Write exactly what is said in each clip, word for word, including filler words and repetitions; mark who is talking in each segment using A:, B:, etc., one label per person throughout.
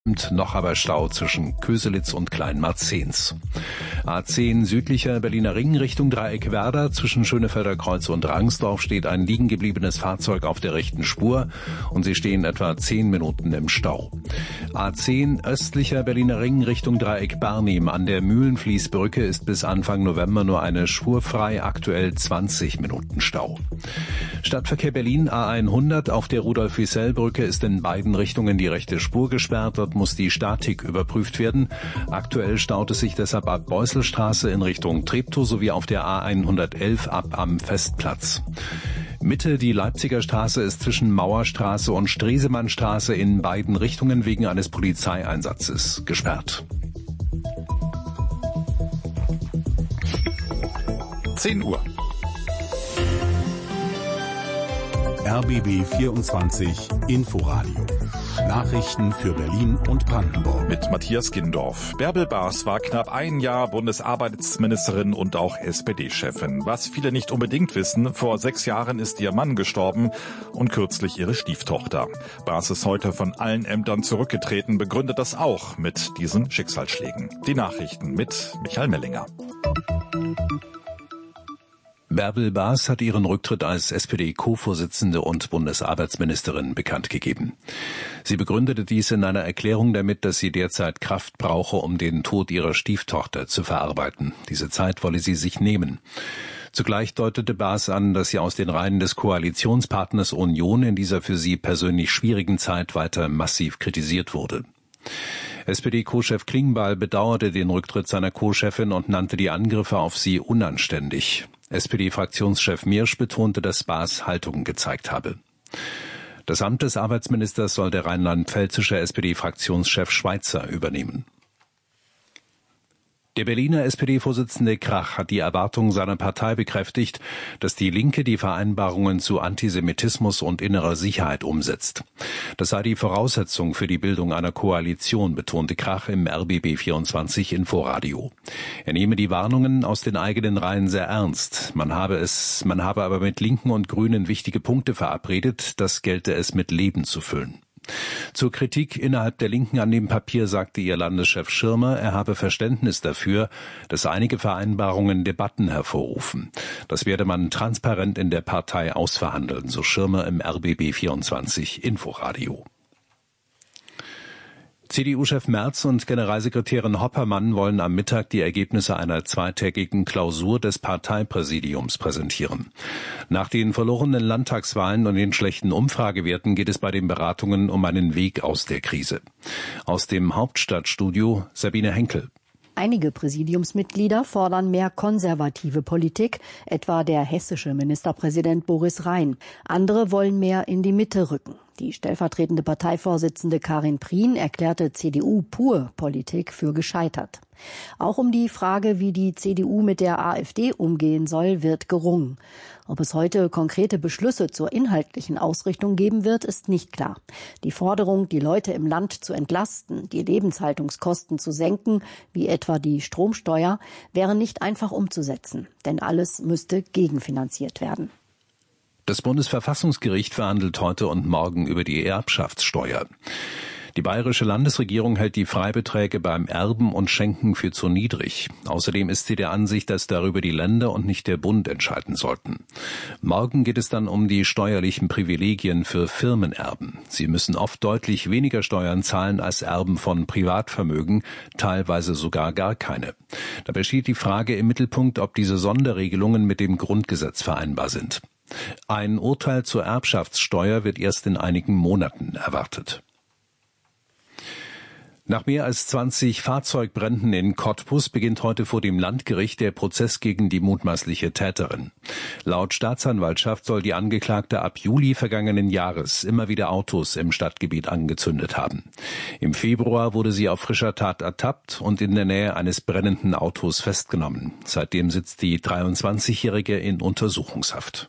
A: Noch aber Stau zwischen Köselitz und Kleinmarzens. A zehn südlicher Berliner Ring Richtung Dreieckwerder. Zwischen Schönefelder Kreuz und Rangsdorf steht ein liegen gebliebenes Fahrzeug auf der rechten Spur und sie stehen etwa zehn Minuten im Stau. A zehn östlicher Berliner Ring Richtung Dreieck Barnim. An der Mühlenfließbrücke ist bis Anfang November nur eine Spur frei, aktuell zwanzig Minuten Stau. Stadtverkehr Berlin A hundert auf der Rudolf-Wiesel-Brücke ist in beiden Richtungen die rechte Spur gesperrt. Dort muss die Statik überprüft werden. Aktuell staut es sich deshalb ab Beuselstraße in Richtung Treptow sowie auf der A hundertelf ab am Festplatz. Mitte die Leipziger Straße ist zwischen Mauerstraße und Stresemannstraße in beiden Richtungen wegen eines Polizeieinsatzes gesperrt.
B: zehn Uhr.
C: R B B vierundzwanzig Inforadio. Nachrichten für Berlin und Brandenburg.
B: Mit Matthias Gindorf. Bärbel Baas war knapp ein Jahr Bundesarbeitsministerin und auch S P D-Chefin. Was viele nicht unbedingt wissen, vor sechs Jahren ist ihr Mann gestorben und kürzlich ihre Stieftochter. Baas ist heute von allen Ämtern zurückgetreten, begründet das auch mit diesen Schicksalsschlägen. Die Nachrichten mit Michael Mellinger.
A: Bärbel Baas hat ihren Rücktritt als S P D-Co-Vorsitzende und Bundesarbeitsministerin bekannt gegeben. Sie begründete dies in einer Erklärung damit, dass sie derzeit Kraft brauche, um den Tod ihrer Stieftochter zu verarbeiten. Diese Zeit wolle sie sich nehmen. Zugleich deutete Baas an, dass sie aus den Reihen des Koalitionspartners Union in dieser für sie persönlich schwierigen Zeit weiter massiv kritisiert wurde. S P D-Co-Chef Klingbeil bedauerte den Rücktritt seiner Co-Chefin und nannte die Angriffe auf sie unanständig. S P D-Fraktionschef Miersch betonte, dass Baas Haltung gezeigt habe. Das Amt des Arbeitsministers soll der rheinland-pfälzische S P D-Fraktionschef Schweitzer übernehmen. Der Berliner S P D-Vorsitzende Krach hat die Erwartung seiner Partei bekräftigt, dass die Linke die Vereinbarungen zu Antisemitismus und innerer Sicherheit umsetzt. Das sei die Voraussetzung für die Bildung einer Koalition, betonte Krach im R B B vierundzwanzig Inforadio. Er nehme die Warnungen aus den eigenen Reihen sehr ernst. Man habe es, man habe aber mit Linken und Grünen wichtige Punkte verabredet, das gelte es mit Leben zu füllen. Zur Kritik innerhalb der Linken an dem Papier sagte ihr Landeschef Schirmer, er habe Verständnis dafür, dass einige Vereinbarungen Debatten hervorrufen. Das werde man transparent in der Partei ausverhandeln, so Schirmer im R B B vierundzwanzig Inforadio. C D U-Chef Merz und Generalsekretärin Hoppermann wollen am Mittag die Ergebnisse einer zweitägigen Klausur des Parteipräsidiums präsentieren. Nach den verlorenen Landtagswahlen und den schlechten Umfragewerten geht es bei den Beratungen um einen Weg aus der Krise. Aus dem Hauptstadtstudio Sabine Henkel.
D: Einige Präsidiumsmitglieder fordern mehr konservative Politik, etwa der hessische Ministerpräsident Boris Rhein. Andere wollen mehr in die Mitte rücken. Die stellvertretende Parteivorsitzende Karin Prien erklärte C D U-Pur-Politik für gescheitert. Auch um die Frage, wie die C D U mit der AfD umgehen soll, wird gerungen. Ob es heute konkrete Beschlüsse zur inhaltlichen Ausrichtung geben wird, ist nicht klar. Die Forderung, die Leute im Land zu entlasten, die Lebenshaltungskosten zu senken, wie etwa die Stromsteuer, wäre nicht einfach umzusetzen, denn alles müsste gegenfinanziert werden.
A: Das Bundesverfassungsgericht verhandelt heute und morgen über die Erbschaftssteuer. Die bayerische Landesregierung hält die Freibeträge beim Erben und Schenken für zu niedrig. Außerdem ist sie der Ansicht, dass darüber die Länder und nicht der Bund entscheiden sollten. Morgen geht es dann um die steuerlichen Privilegien für Firmenerben. Sie müssen oft deutlich weniger Steuern zahlen als Erben von Privatvermögen, teilweise sogar gar keine. Dabei steht die Frage im Mittelpunkt, ob diese Sonderregelungen mit dem Grundgesetz vereinbar sind. Ein Urteil zur Erbschaftssteuer wird erst in einigen Monaten erwartet. Nach mehr als zwanzig Fahrzeugbränden in Cottbus beginnt heute vor dem Landgericht der Prozess gegen die mutmaßliche Täterin. Laut Staatsanwaltschaft soll die Angeklagte ab Juli vergangenen Jahres immer wieder Autos im Stadtgebiet angezündet haben. Im Februar wurde sie auf frischer Tat ertappt und in der Nähe eines brennenden Autos festgenommen. Seitdem sitzt die dreiundzwanzigjährige in Untersuchungshaft.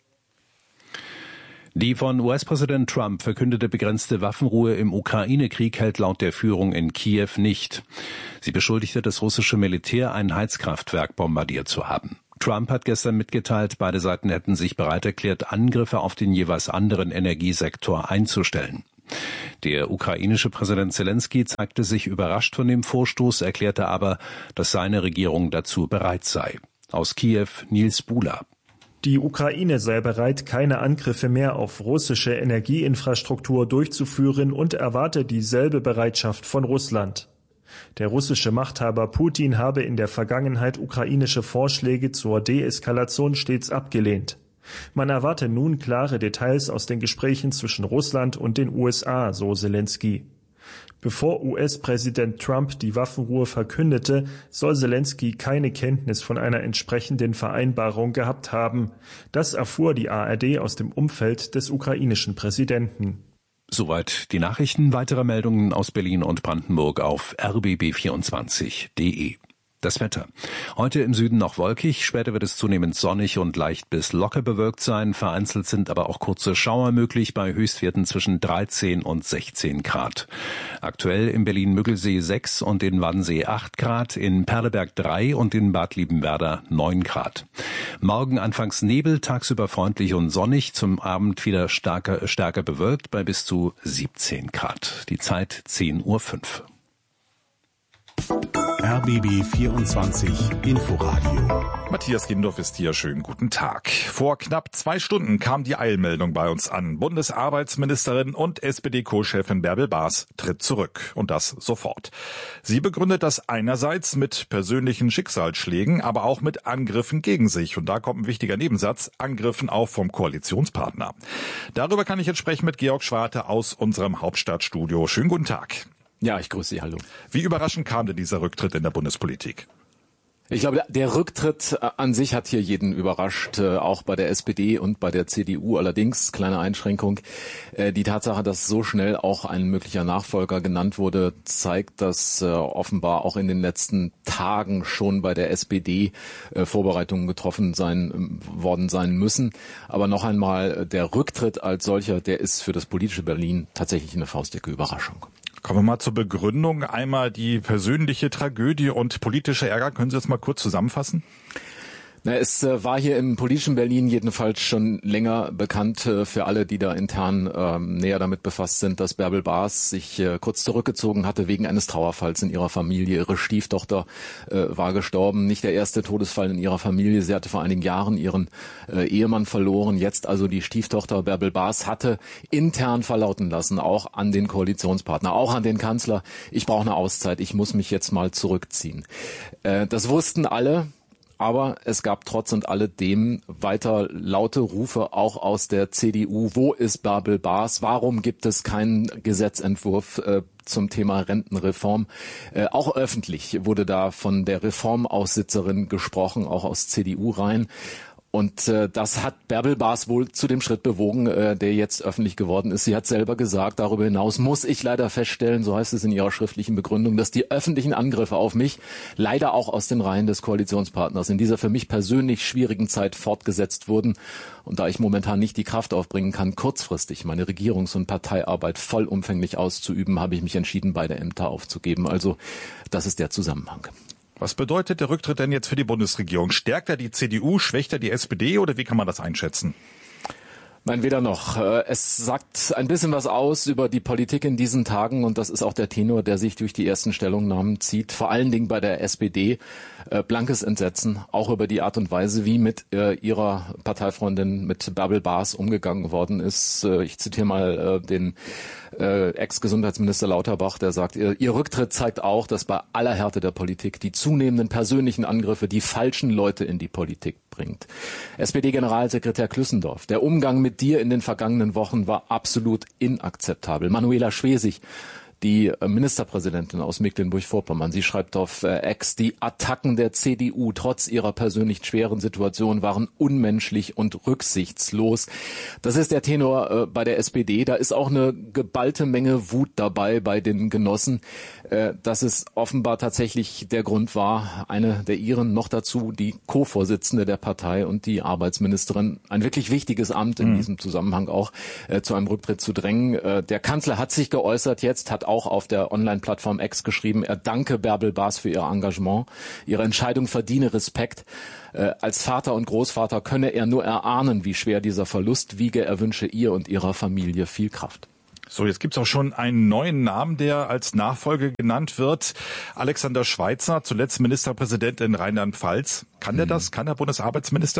A: Die von U S-Präsident Trump verkündete begrenzte Waffenruhe im Ukraine-Krieg hält laut der Führung in Kiew nicht. Sie beschuldigte das russische Militär, ein Heizkraftwerk bombardiert zu haben. Trump hat gestern mitgeteilt, beide Seiten hätten sich bereit erklärt, Angriffe auf den jeweils anderen Energiesektor einzustellen. Der ukrainische Präsident Zelensky zeigte sich überrascht von dem Vorstoß, erklärte aber, dass seine Regierung dazu bereit sei. Aus Kiew Nils Bula.
E: Die Ukraine sei bereit, keine Angriffe mehr auf russische Energieinfrastruktur durchzuführen und erwarte dieselbe Bereitschaft von Russland. Der russische Machthaber Putin habe in der Vergangenheit ukrainische Vorschläge zur Deeskalation stets abgelehnt. Man erwarte nun klare Details aus den Gesprächen zwischen Russland und den U S A, so Zelensky. Bevor U S-Präsident Trump die Waffenruhe verkündete, soll Zelensky keine Kenntnis von einer entsprechenden Vereinbarung gehabt haben. Das erfuhr die A R D aus dem Umfeld des ukrainischen Präsidenten.
A: Soweit die Nachrichten. Weitere Meldungen aus Berlin und Brandenburg auf r b b vierundzwanzig punkt d e. Das Wetter. Heute im Süden noch wolkig, später wird es zunehmend sonnig und leicht bis locker bewölkt sein. Vereinzelt sind aber auch kurze Schauer möglich bei Höchstwerten zwischen dreizehn und sechzehn Grad. Aktuell in Berlin-Müggelsee sechs und in Wannsee acht Grad, in Perleberg drei und in Bad Liebenwerda neun Grad. Morgen anfangs Nebel, tagsüber freundlich und sonnig, zum Abend wieder stärker, stärker bewölkt bei bis zu siebzehn Grad. Die Zeit zehn Uhr fünf.
C: R B B vierundzwanzig Inforadio.
B: Matthias Gindorf ist hier. Schönen guten Tag. Vor knapp zwei Stunden kam die Eilmeldung bei uns an. Bundesarbeitsministerin und S P D-Co-Chefin Bärbel Baas tritt zurück. Und das sofort. Sie begründet das einerseits mit persönlichen Schicksalsschlägen, aber auch mit Angriffen gegen sich. Und da kommt ein wichtiger Nebensatz, Angriffen auch vom Koalitionspartner. Darüber kann ich jetzt sprechen mit Georg Schwarte aus unserem Hauptstadtstudio. Schönen guten Tag.
F: Ja, ich grüße Sie, hallo.
B: Wie überraschend kam denn dieser Rücktritt in der Bundespolitik?
F: Ich glaube, der Rücktritt an sich hat hier jeden überrascht, auch bei der S P D und bei der C D U. Allerdings, kleine Einschränkung, die Tatsache, dass so schnell auch ein möglicher Nachfolger genannt wurde, zeigt, dass offenbar auch in den letzten Tagen schon bei der S P D Vorbereitungen getroffen sein worden sein müssen. Aber noch einmal, der Rücktritt als solcher, der ist für das politische Berlin tatsächlich eine faustdicke Überraschung.
B: Kommen wir mal zur Begründung. Einmal die persönliche Tragödie und politische Ärger. Können Sie das mal kurz zusammenfassen?
F: Na, es äh, war hier im politischen Berlin jedenfalls schon länger bekannt äh, für alle, die da intern äh, näher damit befasst sind, dass Bärbel Baas sich äh, kurz zurückgezogen hatte wegen eines Trauerfalls in ihrer Familie. Ihre Stieftochter äh, war gestorben. Nicht der erste Todesfall in ihrer Familie. Sie hatte vor einigen Jahren ihren äh, Ehemann verloren. Jetzt also die Stieftochter Bärbel Baas hatte intern verlauten lassen, auch an den Koalitionspartner, auch an den Kanzler, ich brauche eine Auszeit, ich muss mich jetzt mal zurückziehen. Äh, das wussten alle. Aber es gab trotz und alledem weiter laute Rufe auch aus der C D U. Wo ist Bärbel Baas? Warum gibt es keinen Gesetzentwurf äh, zum Thema Rentenreform? Äh, auch öffentlich wurde da von der Reformaussitzerin gesprochen, auch aus C D U-Reihen. Und äh, das hat Bärbel Baas wohl zu dem Schritt bewogen, äh, der jetzt öffentlich geworden ist. Sie hat selber gesagt, darüber hinaus muss ich leider feststellen, so heißt es in ihrer schriftlichen Begründung, dass die öffentlichen Angriffe auf mich leider auch aus den Reihen des Koalitionspartners in dieser für mich persönlich schwierigen Zeit fortgesetzt wurden. Und da ich momentan nicht die Kraft aufbringen kann, kurzfristig meine Regierungs- und Parteiarbeit vollumfänglich auszuüben, habe ich mich entschieden, beide Ämter aufzugeben. Also das ist der Zusammenhang.
B: Was bedeutet der Rücktritt denn jetzt für die Bundesregierung? Stärkt er die C D U, schwächt er die S P D oder wie kann man das einschätzen?
F: Nein, weder noch. Es sagt ein bisschen was aus über die Politik in diesen Tagen und das ist auch der Tenor, der sich durch die ersten Stellungnahmen zieht. Vor allen Dingen bei der S P D. Blankes Entsetzen, auch über die Art und Weise, wie mit ihrer Parteifreundin, mit Bärbel Baas umgegangen worden ist. Ich zitiere mal den Ex-Gesundheitsminister Lauterbach, der sagt, ihr Rücktritt zeigt auch, dass bei aller Härte der Politik die zunehmenden persönlichen Angriffe die falschen Leute in die Politik bringt. S P D-Generalsekretär Klüssendorf, der Umgang mit dir in den vergangenen Wochen war absolut inakzeptabel. Manuela Schwesig, die Ministerpräsidentin aus Mecklenburg-Vorpommern, sie schreibt auf X, die Attacken der C D U trotz ihrer persönlich schweren Situation waren unmenschlich und rücksichtslos. Das ist der Tenor äh, bei der S P D. Da ist auch eine geballte Menge Wut dabei bei den Genossen, äh, dass es offenbar tatsächlich der Grund war, eine der ihren, noch dazu die Co-Vorsitzende der Partei und die Arbeitsministerin, ein wirklich wichtiges Amt in mhm. diesem Zusammenhang auch, äh, zu einem Rücktritt zu drängen. Äh, der Kanzler hat sich geäußert jetzt, hat auch auf der Online-Plattform X geschrieben, er danke Bärbel Baas für ihr Engagement. Ihre Entscheidung verdiene Respekt. Äh, als Vater und Großvater könne er nur erahnen, wie schwer dieser Verlust wiege. Er wünsche ihr und ihrer Familie viel Kraft.
B: So, jetzt gibt's auch schon einen neuen Namen, der als Nachfolger genannt wird. Alexander Schweitzer, zuletzt Ministerpräsident in Rheinland-Pfalz. Kann der das? Kann der Bundesarbeitsminister?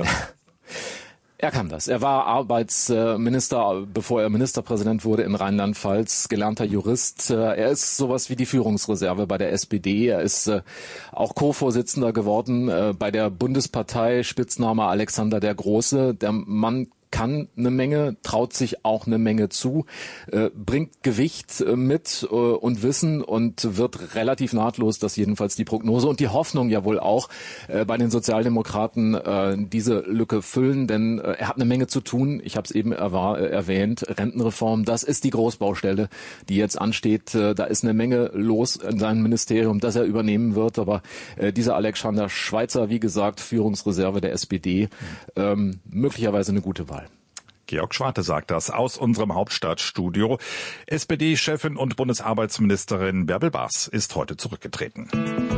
F: Er kann das. Er war Arbeitsminister, bevor er Ministerpräsident wurde in Rheinland-Pfalz, gelernter Jurist. Er ist sowas wie die Führungsreserve bei der S P D. Er ist auch Co-Vorsitzender geworden bei der Bundespartei, Spitzname Alexander der Große. Der Mann kann eine Menge, traut sich auch eine Menge zu, äh, bringt Gewicht äh, mit äh, und Wissen und wird relativ nahtlos, das jedenfalls die Prognose und die Hoffnung ja wohl auch äh, bei den Sozialdemokraten äh, diese Lücke füllen, denn äh, er hat eine Menge zu tun. Ich habe es eben erwah- äh, erwähnt, Rentenreform, das ist die Großbaustelle, die jetzt ansteht. Äh, da ist eine Menge los in seinem Ministerium, das er übernehmen wird, aber äh, dieser Alexander Schweitzer, wie gesagt, Führungsreserve der S P D, ähm, möglicherweise eine gute Wahl.
B: Georg Schwarte sagt das aus unserem Hauptstadtstudio. S P D-Chefin und Bundesarbeitsministerin Bärbel Baas ist heute zurückgetreten.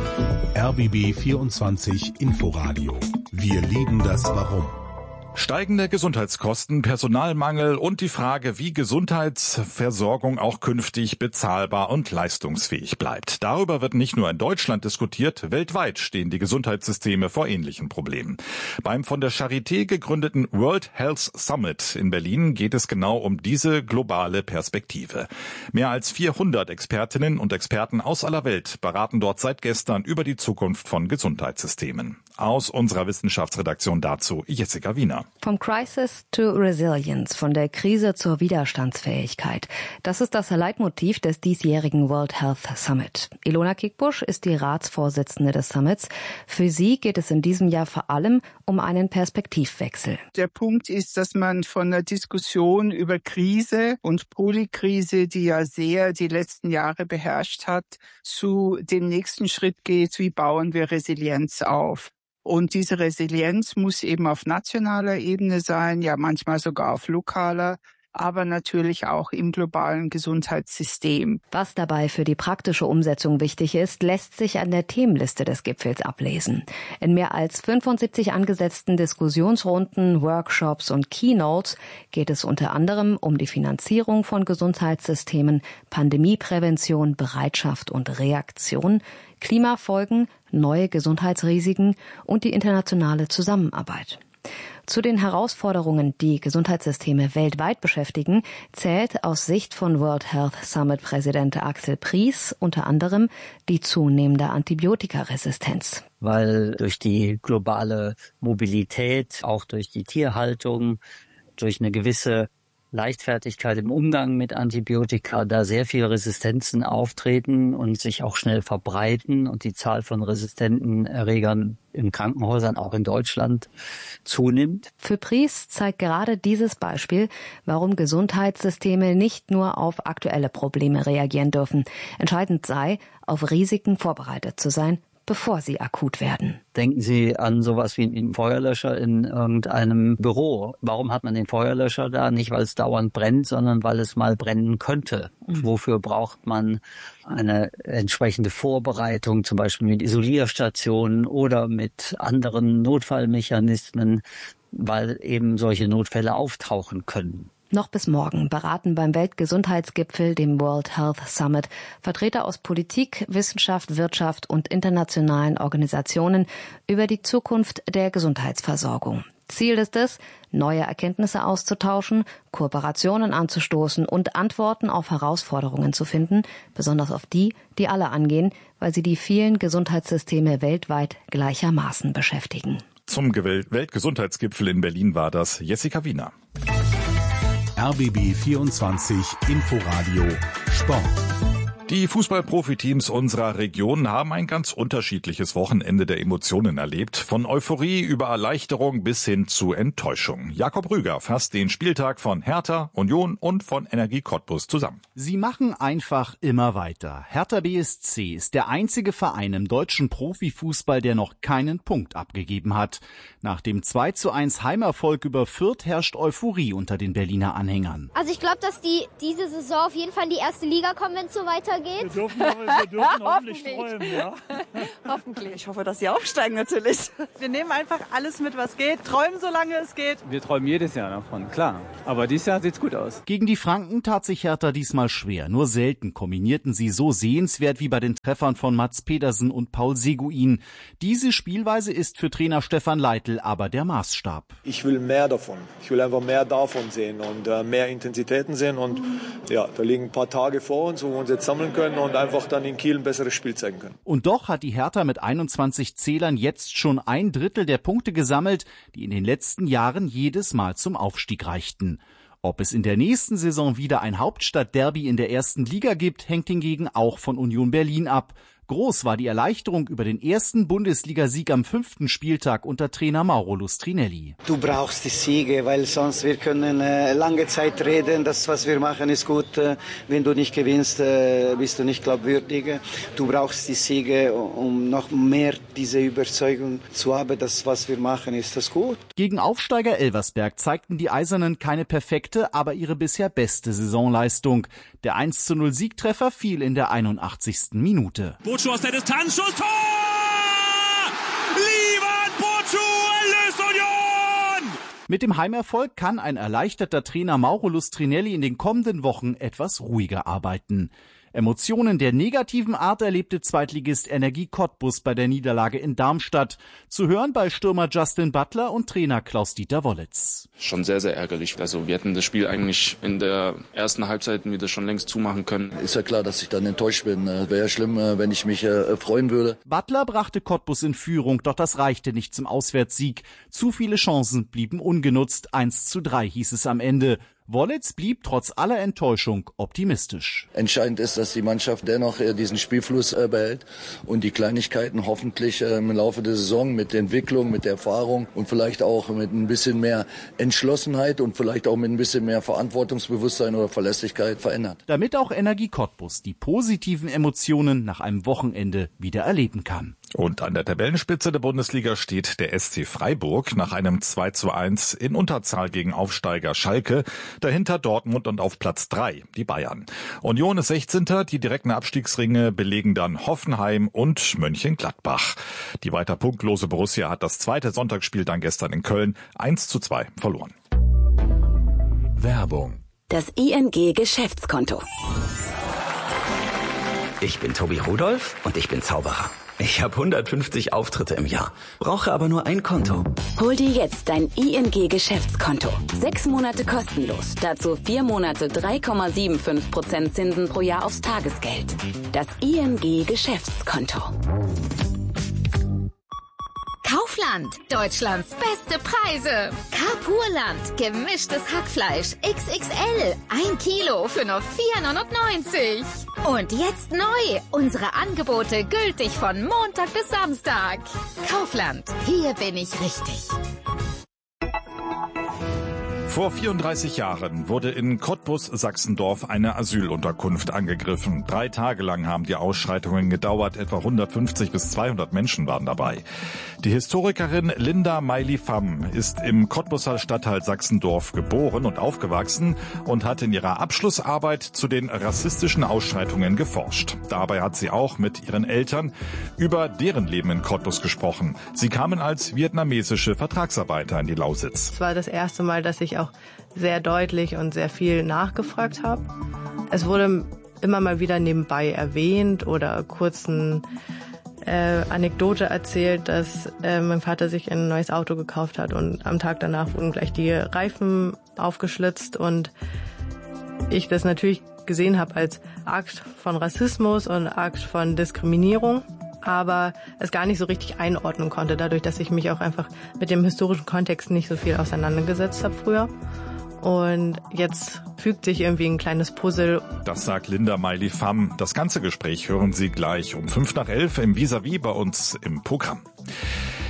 C: R B B vierundzwanzig Inforadio. Wir lieben das Warum.
B: Steigende Gesundheitskosten, Personalmangel und die Frage, wie Gesundheitsversorgung auch künftig bezahlbar und leistungsfähig bleibt. Darüber wird nicht nur in Deutschland diskutiert, weltweit stehen die Gesundheitssysteme vor ähnlichen Problemen. Beim von der Charité gegründeten World Health Summit in Berlin geht es genau um diese globale Perspektive. Mehr als vierhundert Expertinnen und Experten aus aller Welt beraten dort seit gestern über die Zukunft von Gesundheitssystemen. Aus unserer Wissenschaftsredaktion dazu Jessica Wiener.
G: Vom Crisis to Resilience, von der Krise zur Widerstandsfähigkeit. Das ist das Leitmotiv des diesjährigen World Health Summit. Ilona Kickbusch ist die Ratsvorsitzende des Summits. Für sie geht es in diesem Jahr vor allem um einen Perspektivwechsel.
H: Der Punkt ist, dass man von der Diskussion über Krise und Polykrise, die ja sehr die letzten Jahre beherrscht hat, zu dem nächsten Schritt geht, wie bauen wir Resilienz auf. Und diese Resilienz muss eben auf nationaler Ebene sein, ja manchmal sogar auf lokaler, aber natürlich auch im globalen Gesundheitssystem.
G: Was dabei für die praktische Umsetzung wichtig ist, lässt sich an der Themenliste des Gipfels ablesen. In mehr als fünfundsiebzig angesetzten Diskussionsrunden, Workshops und Keynotes geht es unter anderem um die Finanzierung von Gesundheitssystemen, Pandemieprävention, Bereitschaft und Reaktion, Klimafolgen, neue Gesundheitsrisiken und die internationale Zusammenarbeit. Zu den Herausforderungen, die Gesundheitssysteme weltweit beschäftigen, zählt aus Sicht von World Health Summit Präsident Axel Pries unter anderem die zunehmende Antibiotikaresistenz.
I: Weil durch die globale Mobilität, auch durch die Tierhaltung, durch eine gewisse Leichtfertigkeit im Umgang mit Antibiotika, da sehr viele Resistenzen auftreten und sich auch schnell verbreiten und die Zahl von resistenten Erregern in Krankenhäusern, auch in Deutschland, zunimmt.
G: Für Pries zeigt gerade dieses Beispiel, warum Gesundheitssysteme nicht nur auf aktuelle Probleme reagieren dürfen. Entscheidend sei, auf Risiken vorbereitet zu sein, bevor sie akut werden.
I: Denken Sie an sowas wie einen Feuerlöscher in irgendeinem Büro. Warum hat man den Feuerlöscher da? Nicht, weil es dauernd brennt, sondern weil es mal brennen könnte. Mhm. Wofür braucht man eine entsprechende Vorbereitung, zum Beispiel mit Isolierstationen oder mit anderen Notfallmechanismen, weil eben solche Notfälle auftauchen können.
G: Noch bis morgen beraten beim Weltgesundheitsgipfel, dem World Health Summit, Vertreter aus Politik, Wissenschaft, Wirtschaft und internationalen Organisationen über die Zukunft der Gesundheitsversorgung. Ziel ist es, neue Erkenntnisse auszutauschen, Kooperationen anzustoßen und Antworten auf Herausforderungen zu finden, besonders auf die, die alle angehen, weil sie die vielen Gesundheitssysteme weltweit gleichermaßen beschäftigen.
B: Zum Weltgesundheitsgipfel in Berlin war das Jessica Wiener.
C: R B B vierundzwanzig Inforadio Sport.
B: Die Fußball-Profiteams unserer Region haben ein ganz unterschiedliches Wochenende der Emotionen erlebt. Von Euphorie über Erleichterung bis hin zu Enttäuschung. Jakob Rüger fasst den Spieltag von Hertha, Union und von Energie Cottbus zusammen.
J: Sie machen einfach immer weiter. Hertha B S C ist der einzige Verein im deutschen Profifußball, der noch keinen Punkt abgegeben hat. Nach dem zwei zu eins Heimerfolg über Fürth herrscht Euphorie unter den Berliner Anhängern.
K: Also ich glaube, dass die diese Saison auf jeden Fall in die erste Liga kommen, wenn es so weitergeht. weitergeht?
L: Wir dürfen, wir dürfen hoffentlich träumen, ja.
M: Hoffentlich. Ich hoffe, dass sie aufsteigen natürlich. Wir nehmen einfach alles mit, was geht, träumen, solange es geht.
N: Wir träumen jedes Jahr davon, klar. Aber dieses Jahr sieht's gut aus.
J: Gegen die Franken tat sich Hertha diesmal schwer. Nur selten kombinierten sie so sehenswert wie bei den Treffern von Mats Pedersen und Paul Seguin. Diese Spielweise ist für Trainer Stefan Leitl aber der Maßstab.
O: Ich will mehr davon. Ich will einfach mehr davon sehen und äh, mehr Intensitäten sehen. Und ja, da liegen ein paar Tage vor uns, wo wir uns jetzt sammeln können und einfach dann in Kiel ein besseres Spiel zeigen können.
J: Und doch hat die Hertha mit einundzwanzig Zählern jetzt schon ein Drittel der Punkte gesammelt, die in den letzten Jahren jedes Mal zum Aufstieg reichten. Ob es in der nächsten Saison wieder ein Hauptstadtderby in der ersten Liga gibt, hängt hingegen auch von Union Berlin ab. Groß war die Erleichterung über den ersten Bundesligasieg am fünften Spieltag unter Trainer Mauro Lustrinelli.
P: Du brauchst die Siege, weil sonst wir können äh, lange Zeit reden, das was wir machen ist gut. Äh, wenn du nicht gewinnst, äh, bist du nicht glaubwürdig. Du brauchst die Siege, um noch mehr diese Überzeugung zu haben, dass was wir machen ist das gut.
J: Gegen Aufsteiger Elversberg zeigten die Eisernen keine perfekte, aber ihre bisher beste Saisonleistung. Der eins zu null Siegtreffer fiel in der einundachtzigsten Minute.
Q: Bochu aus der Distanz, Schuss, Tor! Livan Bochu, erlöst Union!
J: Mit dem Heimerfolg kann ein erleichterter Trainer Mauro Lustrinelli in den kommenden Wochen etwas ruhiger arbeiten. Emotionen der negativen Art erlebte Zweitligist Energie Cottbus bei der Niederlage in Darmstadt. Zu hören bei Stürmer Justin Butler und Trainer Klaus-Dieter Wollitz.
R: Schon sehr, sehr ärgerlich. Also wir hätten das Spiel eigentlich in der ersten Halbzeit wieder schon längst zumachen können.
S: Ist ja klar, dass ich dann enttäuscht bin. Wäre ja schlimm, wenn ich mich äh, freuen würde.
J: Butler brachte Cottbus in Führung, doch das reichte nicht zum Auswärtssieg. Zu viele Chancen blieben ungenutzt. eins zu drei hieß es am Ende. Wollitz blieb trotz aller Enttäuschung optimistisch.
S: Entscheidend ist, dass die Mannschaft dennoch äh, diesen Spielfluss äh, behält und die Kleinigkeiten hoffentlich äh, im Laufe der Saison mit der Entwicklung, mit der Erfahrung und vielleicht auch mit ein bisschen mehr Entschlossenheit und vielleicht auch mit ein bisschen mehr Verantwortungsbewusstsein oder Verlässlichkeit verändert.
J: Damit auch Energie Cottbus die positiven Emotionen nach einem Wochenende wieder erleben kann.
B: Und an der Tabellenspitze der Bundesliga steht der S C Freiburg nach einem zwei zu eins in Unterzahl gegen Aufsteiger Schalke. Dahinter Dortmund und auf Platz drei die Bayern. Union ist sechzehnter Die direkten Abstiegsringe belegen dann Hoffenheim und Mönchengladbach. Die weiter punktlose Borussia hat das zweite Sonntagsspiel dann gestern in Köln eins zu zwei verloren.
T: Werbung.
U: Das I N G-Geschäftskonto.
T: Ich bin Tobi Rudolph und ich bin Zauberer. Ich habe hundertfünfzig Auftritte im Jahr, brauche aber nur ein Konto.
U: Hol dir jetzt dein I N G-Geschäftskonto. Sechs Monate kostenlos. Dazu vier Monate drei Komma fünfundsiebzig Prozent Zinsen pro Jahr aufs Tagesgeld. Das I N G-Geschäftskonto.
V: Kaufland, Deutschlands beste Preise. Carpurland, gemischtes Hackfleisch X X L, ein Kilo für nur vier neunundneunzig. Und jetzt neu, unsere Angebote gültig von Montag bis Samstag. Kaufland, hier bin ich richtig.
B: Vor vierunddreißig Jahren wurde in Cottbus-Sachsendorf eine Asylunterkunft angegriffen. Drei Tage lang haben die Ausschreitungen gedauert. Etwa hundertfünfzig bis zweihundert Menschen waren dabei. Die Historikerin Linda Meili-Pham ist im Cottbuser Stadtteil Sachsendorf geboren und aufgewachsen und hat in ihrer Abschlussarbeit zu den rassistischen Ausschreitungen geforscht. Dabei hat sie auch mit ihren Eltern über deren Leben in Cottbus gesprochen. Sie kamen als vietnamesische Vertragsarbeiter in die Lausitz.
W: Es war das erste Mal, dass ich auch sehr deutlich und sehr viel nachgefragt habe. Es wurde immer mal wieder nebenbei erwähnt oder kurz eine äh, Anekdote erzählt, dass äh, mein Vater sich ein neues Auto gekauft hat und am Tag danach wurden gleich die Reifen aufgeschlitzt und ich das natürlich gesehen habe als Akt von Rassismus und Akt von Diskriminierung, aber es gar nicht so richtig einordnen konnte, dadurch, dass ich mich auch einfach mit dem historischen Kontext nicht so viel auseinandergesetzt habe früher. Und jetzt fügt sich irgendwie ein kleines Puzzle.
B: Das sagt Linda Meili-Pham. Das ganze Gespräch hören Sie gleich um fünf nach elf im Vis-à-vis bei uns im Programm.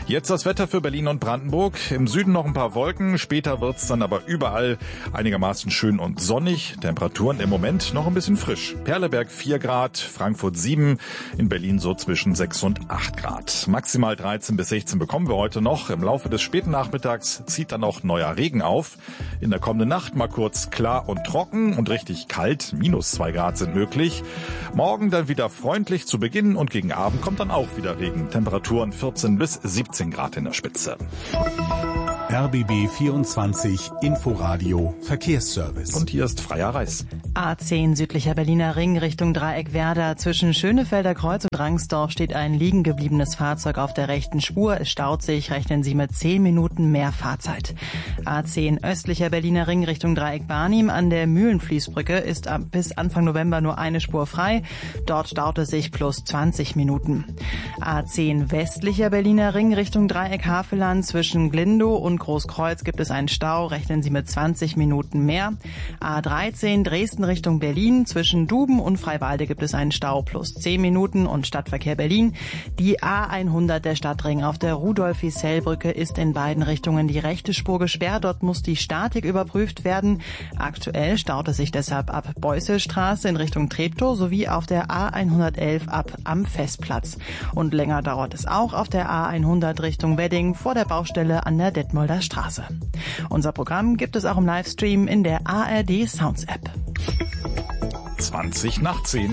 B: Jetzt das Wetter für Berlin und Brandenburg. Im Süden noch ein paar Wolken, später wird's dann aber überall einigermaßen schön und sonnig. Temperaturen im Moment noch ein bisschen frisch. Perleberg vier Grad, Frankfurt sieben, in Berlin so zwischen sechs und acht Grad. Maximal dreizehn bis sechzehn bekommen wir heute noch. Im Laufe des späten Nachmittags zieht dann auch neuer Regen auf. In der kommenden Nacht mal kurz klar und trocken und richtig kalt. Minus zwei Grad sind möglich. Morgen dann wieder freundlich zu Beginn und gegen Abend kommt dann auch wieder Regen. Temperaturen vierzehn bis siebzehn Grad in der Spitze.
C: R B B vierundzwanzig Inforadio Verkehrsservice.
B: Und hier ist Freya Reis.
D: A zehn südlicher Berliner Ring Richtung Dreieckwerder. Zwischen Schönefelder Kreuz und Rangsdorf steht ein liegen gebliebenes Fahrzeug auf der rechten Spur. Es staut sich, rechnen Sie mit zehn Minuten mehr Fahrzeit. A zehn östlicher Berliner Ring Richtung Dreieck-Barnim. An der Mühlenfließbrücke ist bis Anfang November nur eine Spur frei. Dort staut es sich plus zwanzig Minuten. A zehn westlicher Berliner Ring Richtung Dreieck-Havelland. Zwischen Glindow und Großkreuz gibt es einen Stau, rechnen Sie mit zwanzig Minuten mehr. A dreizehn Dresden Richtung Berlin, zwischen Duben und Freiwalde gibt es einen Stau plus zehn Minuten und Stadtverkehr Berlin. Die A hundert der Stadtring auf der Rudolf-Wiesel-Brücke ist in beiden Richtungen die rechte Spur gesperrt. Dort muss die Statik überprüft werden. Aktuell staut es sich deshalb ab Beusselstraße in Richtung Treptow sowie auf der A hundertelf ab am Festplatz. Und länger dauert es auch auf der A hundert Richtung Wedding vor der Baustelle an der Detmolder Straße. Unser Programm gibt es auch im Livestream in der A R D Sounds App.
B: zwanzig nach zehn.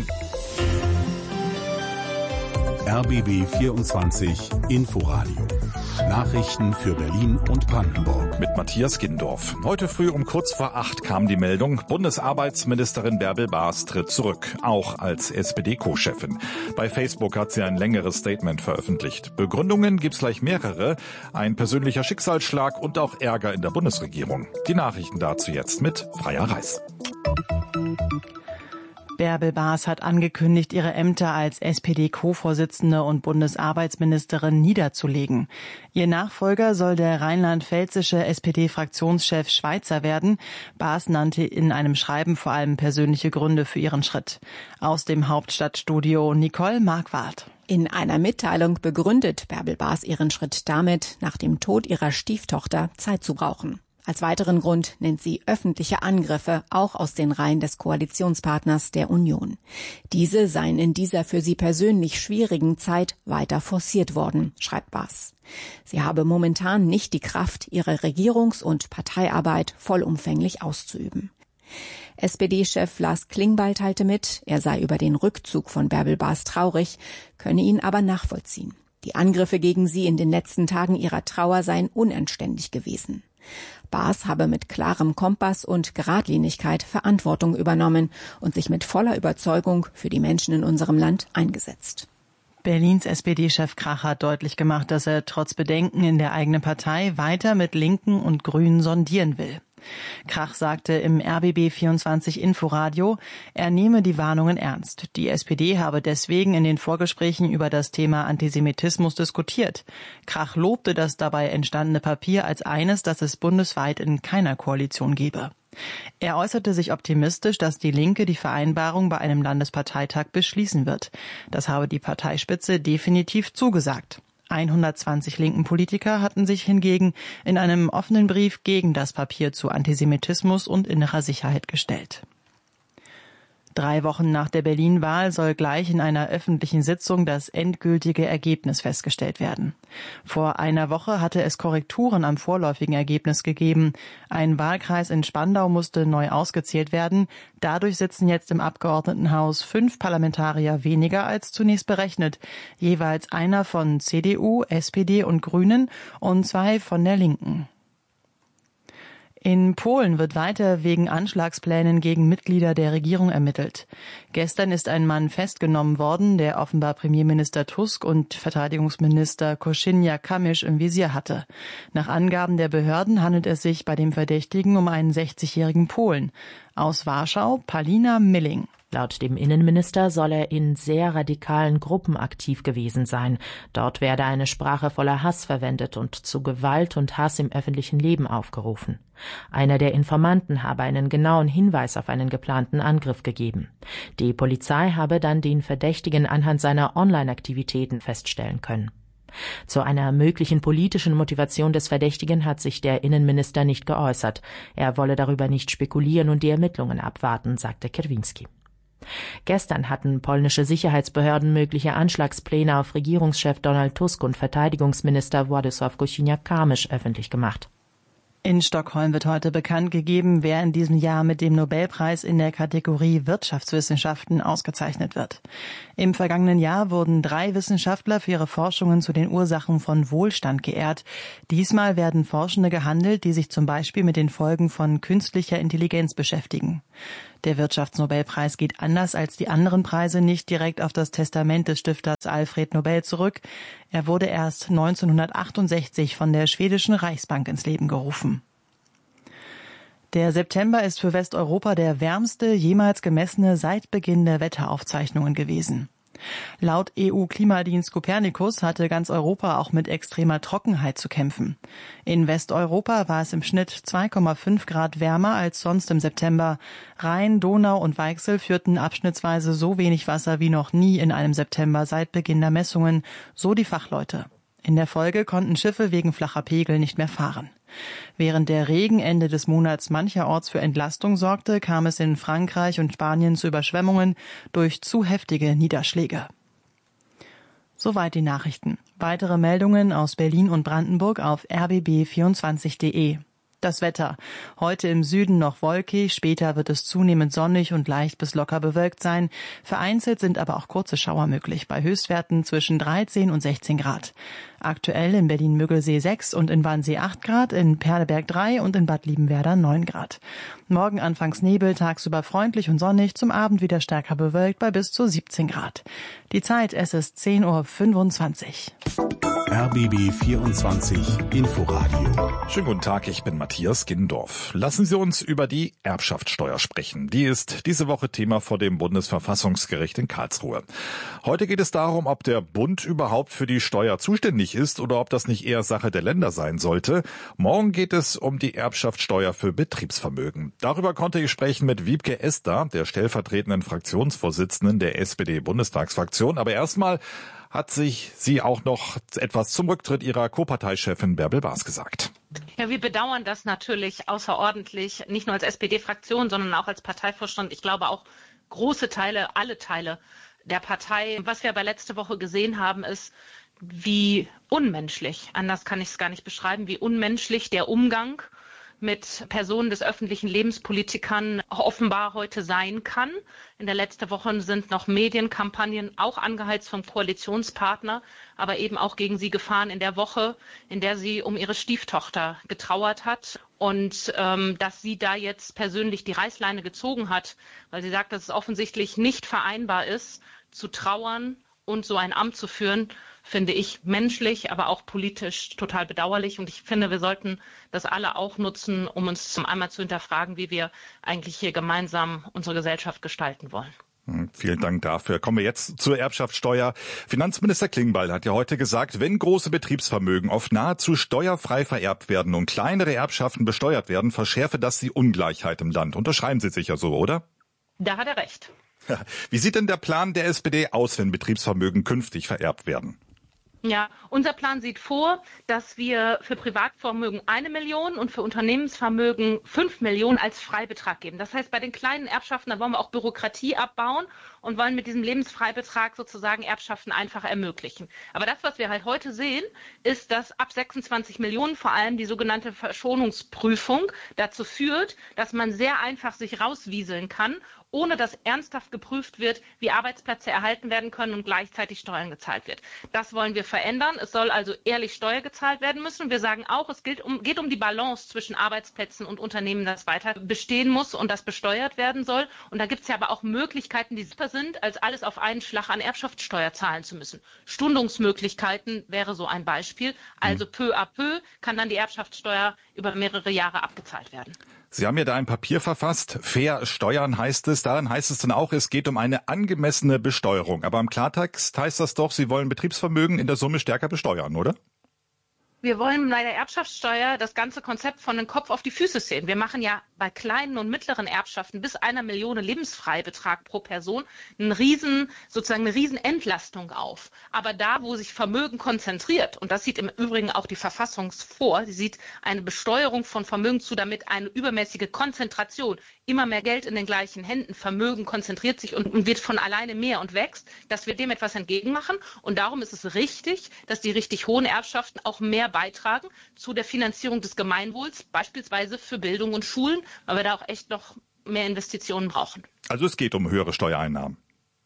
C: R B B vierundzwanzig Inforadio. Nachrichten für Berlin und Brandenburg.
B: Mit Matthias Gindorf. Heute früh um kurz vor acht kam die Meldung, Bundesarbeitsministerin Bärbel Baas tritt zurück, auch als S P D-Co-Chefin. Bei Facebook hat sie ein längeres Statement veröffentlicht. Begründungen gibt's gleich mehrere, ein persönlicher Schicksalsschlag und auch Ärger in der Bundesregierung. Die Nachrichten dazu jetzt mit Freya Reis.
D: Bärbel Baas hat angekündigt, ihre Ämter als S P D-Co-Vorsitzende und Bundesarbeitsministerin niederzulegen. Ihr Nachfolger soll der rheinland-pfälzische S P D-Fraktionschef Schweizer werden. Baas nannte in einem Schreiben vor allem persönliche Gründe für ihren Schritt. Aus dem Hauptstadtstudio Nicole Marquardt.
E: In einer Mitteilung begründet Bärbel Baas ihren Schritt damit, nach dem Tod ihrer Stieftochter Zeit zu brauchen. Als weiteren Grund nennt sie öffentliche Angriffe, auch aus den Reihen des Koalitionspartners der Union. Diese seien in dieser für sie persönlich schwierigen Zeit weiter forciert worden, schreibt Baas. Sie habe momentan nicht die Kraft, ihre Regierungs- und Parteiarbeit vollumfänglich auszuüben. S P D-Chef Lars Klingbeil teilte mit, er sei über den Rückzug von Bärbel Baas traurig, könne ihn aber nachvollziehen. Die Angriffe gegen sie in den letzten Tagen ihrer Trauer seien unanständig gewesen. Baas habe mit klarem Kompass und Geradlinigkeit Verantwortung übernommen und sich mit voller Überzeugung für die Menschen in unserem Land eingesetzt.
D: Berlins S P D-Chef Krach hat deutlich gemacht, dass er trotz Bedenken in der eigenen Partei weiter mit Linken und Grünen sondieren will. Krach sagte im R B B vierundzwanzig Inforadio, er nehme die Warnungen ernst. Die S P D habe deswegen in den Vorgesprächen über das Thema Antisemitismus diskutiert. Krach lobte das dabei entstandene Papier als eines, das es bundesweit in keiner Koalition gebe. Er äußerte sich optimistisch, dass die Linke die Vereinbarung bei einem Landesparteitag beschließen wird. Das habe die Parteispitze definitiv zugesagt. hundertzwanzig linken Politiker hatten sich hingegen in einem offenen Brief gegen das Papier zu Antisemitismus und innerer Sicherheit gestellt. Drei Wochen nach der Berlin-Wahl soll gleich in einer öffentlichen Sitzung das endgültige Ergebnis festgestellt werden. Vor einer Woche hatte es Korrekturen am vorläufigen Ergebnis gegeben. Ein Wahlkreis in Spandau musste neu ausgezählt werden. Dadurch sitzen jetzt im Abgeordnetenhaus fünf Parlamentarier weniger als zunächst berechnet. Jeweils einer von C D U, S P D und Grünen und zwei von der Linken. In Polen wird weiter wegen Anschlagsplänen gegen Mitglieder der Regierung ermittelt. Gestern ist ein Mann festgenommen worden, der offenbar Premierminister Tusk und Verteidigungsminister Kosiniak-Kamysz im Visier hatte. Nach Angaben der Behörden handelt es sich bei dem Verdächtigen um einen sechzigjährigen Polen. Aus Warschau, Palina Milling.
K: Laut dem Innenminister soll er in sehr radikalen Gruppen aktiv gewesen sein. Dort werde eine Sprache voller Hass verwendet und zu Gewalt und Hass im öffentlichen Leben aufgerufen. Einer der Informanten habe einen genauen Hinweis auf einen geplanten Angriff gegeben. Die Polizei habe dann den Verdächtigen anhand seiner Online-Aktivitäten feststellen können. Zu einer möglichen politischen Motivation des Verdächtigen hat sich der Innenminister nicht geäußert. Er wolle darüber nicht spekulieren und die Ermittlungen abwarten, sagte Kierwiński. Gestern hatten polnische Sicherheitsbehörden mögliche Anschlagspläne auf Regierungschef Donald Tusk und Verteidigungsminister Władysław Kosiniak-Kamysz öffentlich gemacht.
D: In Stockholm wird heute bekannt gegeben, wer in diesem Jahr mit dem Nobelpreis in der Kategorie Wirtschaftswissenschaften ausgezeichnet wird. Im vergangenen Jahr wurden drei Wissenschaftler für ihre Forschungen zu den Ursachen von Wohlstand geehrt. Diesmal werden Forschende gehandelt, die sich zum Beispiel mit den Folgen von künstlicher Intelligenz beschäftigen. Der Wirtschaftsnobelpreis geht anders als die anderen Preise nicht direkt auf das Testament des Stifters Alfred Nobel zurück. Er wurde erst neunzehnhundertachtundsechzig von der schwedischen Reichsbank ins Leben gerufen. Der September ist für Westeuropa der wärmste jemals gemessene seit Beginn der Wetteraufzeichnungen gewesen. Laut E U-Klimadienst Copernicus hatte ganz Europa auch mit extremer Trockenheit zu kämpfen. In Westeuropa war es im Schnitt zwei Komma fünf Grad wärmer als sonst im September. Rhein, Donau und Weichsel führten abschnittsweise so wenig Wasser wie noch nie in einem September seit Beginn der Messungen, so die Fachleute. In der Folge konnten Schiffe wegen flacher Pegel nicht mehr fahren. Während der Regen Ende des Monats mancherorts für Entlastung sorgte, kam es in Frankreich und Spanien zu Überschwemmungen durch zu heftige Niederschläge. Soweit die Nachrichten. Weitere Meldungen aus Berlin und Brandenburg auf r b b vierundzwanzig punkt de. Das Wetter. Heute im Süden noch wolkig, später wird es zunehmend sonnig und leicht bis locker bewölkt sein. Vereinzelt sind aber auch kurze Schauer möglich, bei Höchstwerten zwischen dreizehn und sechzehn Grad. Aktuell in Berlin-Müggelsee sechs und in Wannsee acht Grad, in Perleberg drei und in Bad Liebenwerda neun Grad. Morgen anfangs Nebel, tagsüber freundlich und sonnig, zum Abend wieder stärker bewölkt bei bis zu siebzehn Grad. Die Zeit, es ist zehn Uhr fünfundzwanzig.
C: R B B vierundzwanzig Inforadio.
B: Schönen guten Tag, ich bin Matthias Gindorf. Lassen Sie uns über die Erbschaftssteuer sprechen. Die ist diese Woche Thema vor dem Bundesverfassungsgericht in Karlsruhe. Heute geht es darum, ob der Bund überhaupt für die Steuer zuständig ist oder ob das nicht eher Sache der Länder sein sollte. Morgen geht es um die Erbschaftssteuer für Betriebsvermögen. Darüber konnte ich sprechen mit Wiebke Esder, der stellvertretenden Fraktionsvorsitzenden der S P D-Bundestagsfraktion. Aber erstmal hat sich sie auch noch etwas zum Rücktritt ihrer Co-Parteichefin Bärbel Baas gesagt.
A: Ja, wir bedauern das natürlich außerordentlich, nicht nur als S P D-Fraktion, sondern auch als Parteivorstand. Ich glaube auch große Teile, alle Teile der Partei. Was wir aber letzte Woche gesehen haben, ist, wie unmenschlich, anders kann ich es gar nicht beschreiben, wie unmenschlich der Umgang mit Personen des öffentlichen Lebens, Politikern offenbar heute sein kann. In der letzten Woche sind noch Medienkampagnen auch angeheizt vom Koalitionspartner, aber eben auch gegen sie gefahren in der Woche, in der sie um ihre Stieftochter getrauert hat. Und ähm, dass sie da jetzt persönlich die Reißleine gezogen hat, weil sie sagt, dass es offensichtlich nicht vereinbar ist, zu trauern und so ein Amt zu führen, finde ich menschlich, aber auch politisch total bedauerlich. Und ich finde, wir sollten das alle auch nutzen, um uns zum einmal zu hinterfragen, wie wir eigentlich hier gemeinsam unsere Gesellschaft gestalten wollen.
B: Vielen Dank dafür. Kommen wir jetzt zur Erbschaftssteuer. Finanzminister Klingbeil hat ja heute gesagt, wenn große Betriebsvermögen oft nahezu steuerfrei vererbt werden und kleinere Erbschaften besteuert werden, verschärfe das die Ungleichheit im Land. Unterschreiben Sie sicher so, oder?
A: Da hat er recht.
B: Wie sieht denn der Plan der S P D aus, wenn Betriebsvermögen künftig vererbt werden?
A: Ja, unser Plan sieht vor, dass wir für Privatvermögen eine Million und für Unternehmensvermögen fünf Millionen als Freibetrag geben. Das heißt, bei den kleinen Erbschaften, da wollen wir auch Bürokratie abbauen und wollen mit diesem Lebensfreibetrag sozusagen Erbschaften einfacher ermöglichen. Aber das, was wir halt heute sehen, ist, dass ab sechsundzwanzig Millionen vor allem die sogenannte Verschonungsprüfung dazu führt, dass man sehr einfach sich rauswieseln kann, ohne dass ernsthaft geprüft wird, wie Arbeitsplätze erhalten werden können und gleichzeitig Steuern gezahlt wird. Das wollen wir verändern. Es soll also ehrlich Steuer gezahlt werden müssen. Wir sagen auch, es gilt um, geht um die Balance zwischen Arbeitsplätzen und Unternehmen, das weiter bestehen muss und das besteuert werden soll. Und da gibt es ja aber auch Möglichkeiten, die super sind, als alles auf einen Schlag an Erbschaftssteuer zahlen zu müssen. Stundungsmöglichkeiten wäre so ein Beispiel. Also peu à peu kann dann die Erbschaftssteuer über mehrere Jahre abgezahlt werden.
B: Sie haben ja da ein Papier verfasst. Fair steuern heißt es. Darin heißt es dann auch, es geht um eine angemessene Besteuerung. Aber im Klartext heißt das doch, Sie wollen Betriebsvermögen in der Summe stärker besteuern, oder?
A: Wir wollen bei der Erbschaftssteuer das ganze Konzept von den Kopf auf die Füße sehen. Wir machen ja bei kleinen und mittleren Erbschaften bis einer Million Lebensfreibetrag pro Person einen riesen, sozusagen eine riesen Entlastung auf. Aber da, wo sich Vermögen konzentriert, und das sieht im Übrigen auch die Verfassung vor, sie sieht eine Besteuerung von Vermögen zu, damit eine übermäßige Konzentration, immer mehr Geld in den gleichen Händen, Vermögen konzentriert sich und, und wird von alleine mehr und wächst, dass wir dem etwas entgegenmachen. Und darum ist es richtig, dass die richtig hohen Erbschaften auch mehr beitragen zu der Finanzierung des Gemeinwohls, beispielsweise für Bildung und Schulen, weil wir da auch echt noch mehr Investitionen brauchen.
B: Also es geht um höhere Steuereinnahmen.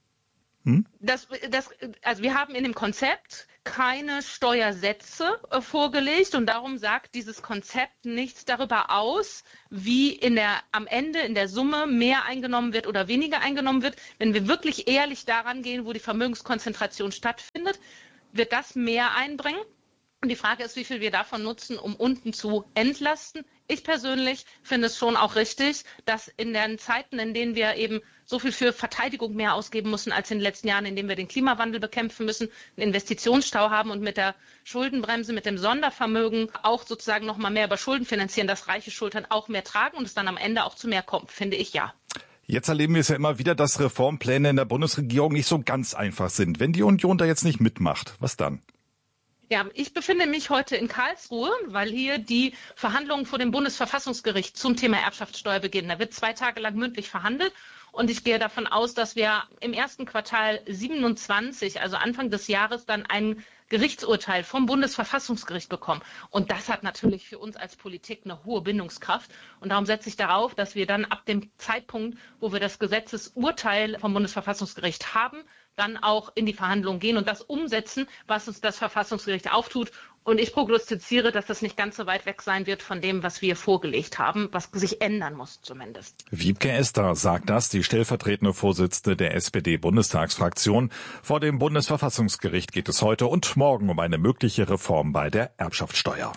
B: Hm?
A: Das, das, also wir haben in dem Konzept keine Steuersätze äh, vorgelegt und darum sagt dieses Konzept nichts darüber aus, wie in der, am Ende in der Summe mehr eingenommen wird oder weniger eingenommen wird. Wenn wir wirklich ehrlich daran gehen, wo die Vermögenskonzentration stattfindet, wird das mehr einbringen. Und die Frage ist, wie viel wir davon nutzen, um unten zu entlasten. Ich persönlich finde es schon auch richtig, dass in den Zeiten, in denen wir eben so viel für Verteidigung mehr ausgeben müssen als in den letzten Jahren, in denen wir den Klimawandel bekämpfen müssen, einen Investitionsstau haben und mit der Schuldenbremse, mit dem Sondervermögen auch sozusagen noch mal mehr über Schulden finanzieren, dass reiche Schultern auch mehr tragen und es dann am Ende auch zu mehr kommt, finde ich ja.
B: Jetzt erleben wir es ja immer wieder, dass Reformpläne in der Bundesregierung nicht so ganz einfach sind. Wenn die Union da jetzt nicht mitmacht, was dann?
A: Ja, ich befinde mich heute in Karlsruhe, weil hier die Verhandlungen vor dem Bundesverfassungsgericht zum Thema Erbschaftssteuer beginnen. Da wird zwei Tage lang mündlich verhandelt und ich gehe davon aus, dass wir im ersten Quartal siebenundzwanzig, also Anfang des Jahres, dann ein Gerichtsurteil vom Bundesverfassungsgericht bekommen. Und das hat natürlich für uns als Politik eine hohe Bindungskraft. Und darum setze ich darauf, dass wir dann ab dem Zeitpunkt, wo wir das Gesetzesurteil vom Bundesverfassungsgericht haben, dann auch in die Verhandlungen gehen und das umsetzen, was uns das Verfassungsgericht auftut. Und ich prognostiziere, dass das nicht ganz so weit weg sein wird von dem, was wir vorgelegt haben, was sich ändern muss zumindest.
B: Wiebke Esther sagt das, die stellvertretende Vorsitzende der S P D-Bundestagsfraktion. Vor dem Bundesverfassungsgericht geht es heute und morgen um eine mögliche Reform bei der Erbschaftssteuer.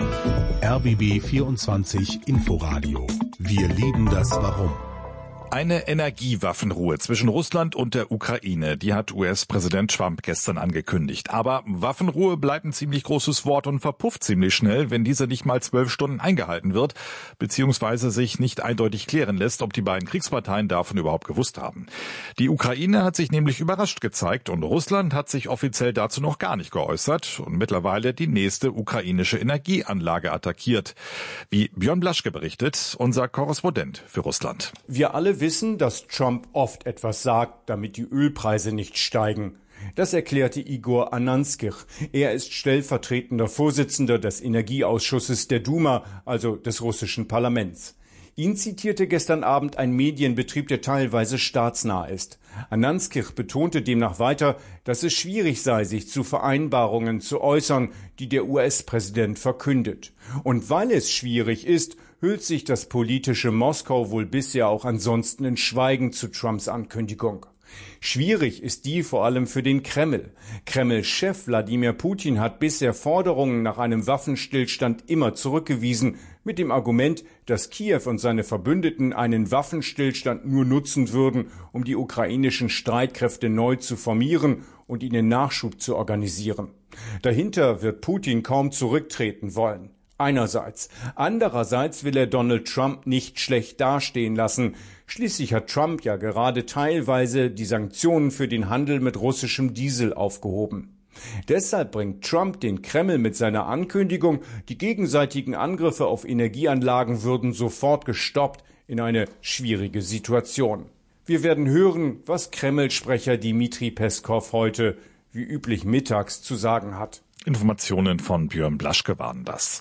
C: R B B vierundzwanzig Inforadio. Wir lieben das Warum.
B: Eine Energiewaffenruhe zwischen Russland und der Ukraine, die hat U S-Präsident Trump gestern angekündigt. Aber Waffenruhe bleibt ein ziemlich großes Wort und verpufft ziemlich schnell, wenn diese nicht mal zwölf Stunden eingehalten wird, beziehungsweise sich nicht eindeutig klären lässt, ob die beiden Kriegsparteien davon überhaupt gewusst haben. Die Ukraine hat sich nämlich überrascht gezeigt und Russland hat sich offiziell dazu noch gar nicht geäußert und mittlerweile die nächste ukrainische Energieanlage attackiert. Wie Björn Blaschke berichtet, unser Korrespondent für Russland.
F: Wir alle wissen, dass Trump oft etwas sagt, damit die Ölpreise nicht steigen. Das erklärte Igor Ananskich. Er ist stellvertretender Vorsitzender des Energieausschusses der Duma, also des russischen Parlaments. Ihn zitierte gestern Abend ein Medienbetrieb, der teilweise staatsnah ist. Ananskich betonte demnach weiter, dass es schwierig sei, sich zu Vereinbarungen zu äußern, die der U S-Präsident verkündet. Und weil es schwierig ist, hüllt sich das politische Moskau wohl bisher auch ansonsten in Schweigen zu Trumps Ankündigung. Schwierig ist die vor allem für den Kreml. Kreml-Chef Wladimir Putin hat bisher Forderungen nach einem Waffenstillstand immer zurückgewiesen, mit dem Argument, dass Kiew und seine Verbündeten einen Waffenstillstand nur nutzen würden, um die ukrainischen Streitkräfte neu zu formieren und ihnen Nachschub zu organisieren. Dahinter wird Putin kaum zurücktreten wollen. Einerseits. Andererseits will er Donald Trump nicht schlecht dastehen lassen. Schließlich hat Trump ja gerade teilweise die Sanktionen für den Handel mit russischem Diesel aufgehoben. Deshalb bringt Trump den Kreml mit seiner Ankündigung, die gegenseitigen Angriffe auf Energieanlagen würden sofort gestoppt, in eine schwierige Situation. Wir werden hören, was Kreml-Sprecher Dmitri Peskov heute, wie üblich mittags, zu sagen hat.
B: Informationen von Björn Blaschke waren das.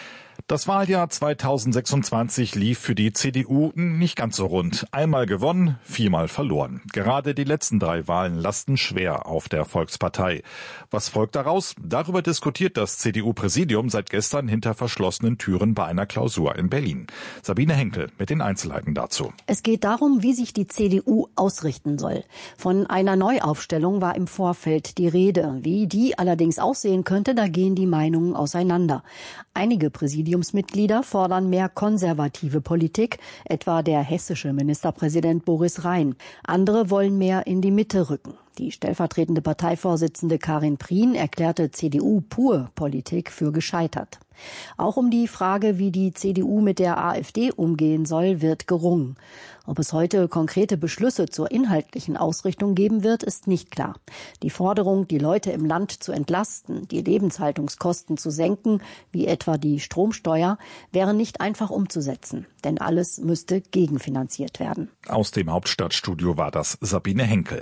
B: Das Wahljahr zweitausendsechsundzwanzig lief für die C D U nicht ganz so rund. Einmal gewonnen, viermal verloren. Gerade die letzten drei Wahlen lasten schwer auf der Volkspartei. Was folgt daraus? Darüber diskutiert das C D U-Präsidium seit gestern hinter verschlossenen Türen bei einer Klausur in Berlin. Sabine Henkel mit den Einzelheiten dazu.
H: Es geht darum, wie sich die C D U ausrichten soll. Von einer Neuaufstellung war im Vorfeld die Rede. Wie die allerdings aussehen könnte, da gehen die Meinungen auseinander. Einige Präsidium Mitglieder fordern mehr konservative Politik, etwa der hessische Ministerpräsident Boris Rhein. Andere wollen mehr in die Mitte rücken. Die stellvertretende Parteivorsitzende Karin Prien erklärte C D U-Pur-Politik für gescheitert. Auch um die Frage, wie die C D U mit der AfD umgehen soll, wird gerungen. Ob es heute konkrete Beschlüsse zur inhaltlichen Ausrichtung geben wird, ist nicht klar. Die Forderung, die Leute im Land zu entlasten, die Lebenshaltungskosten zu senken, wie etwa die Stromsteuer, wäre nicht einfach umzusetzen. Denn alles müsste gegenfinanziert werden.
B: Aus dem Hauptstadtstudio war das Sabine Henkel.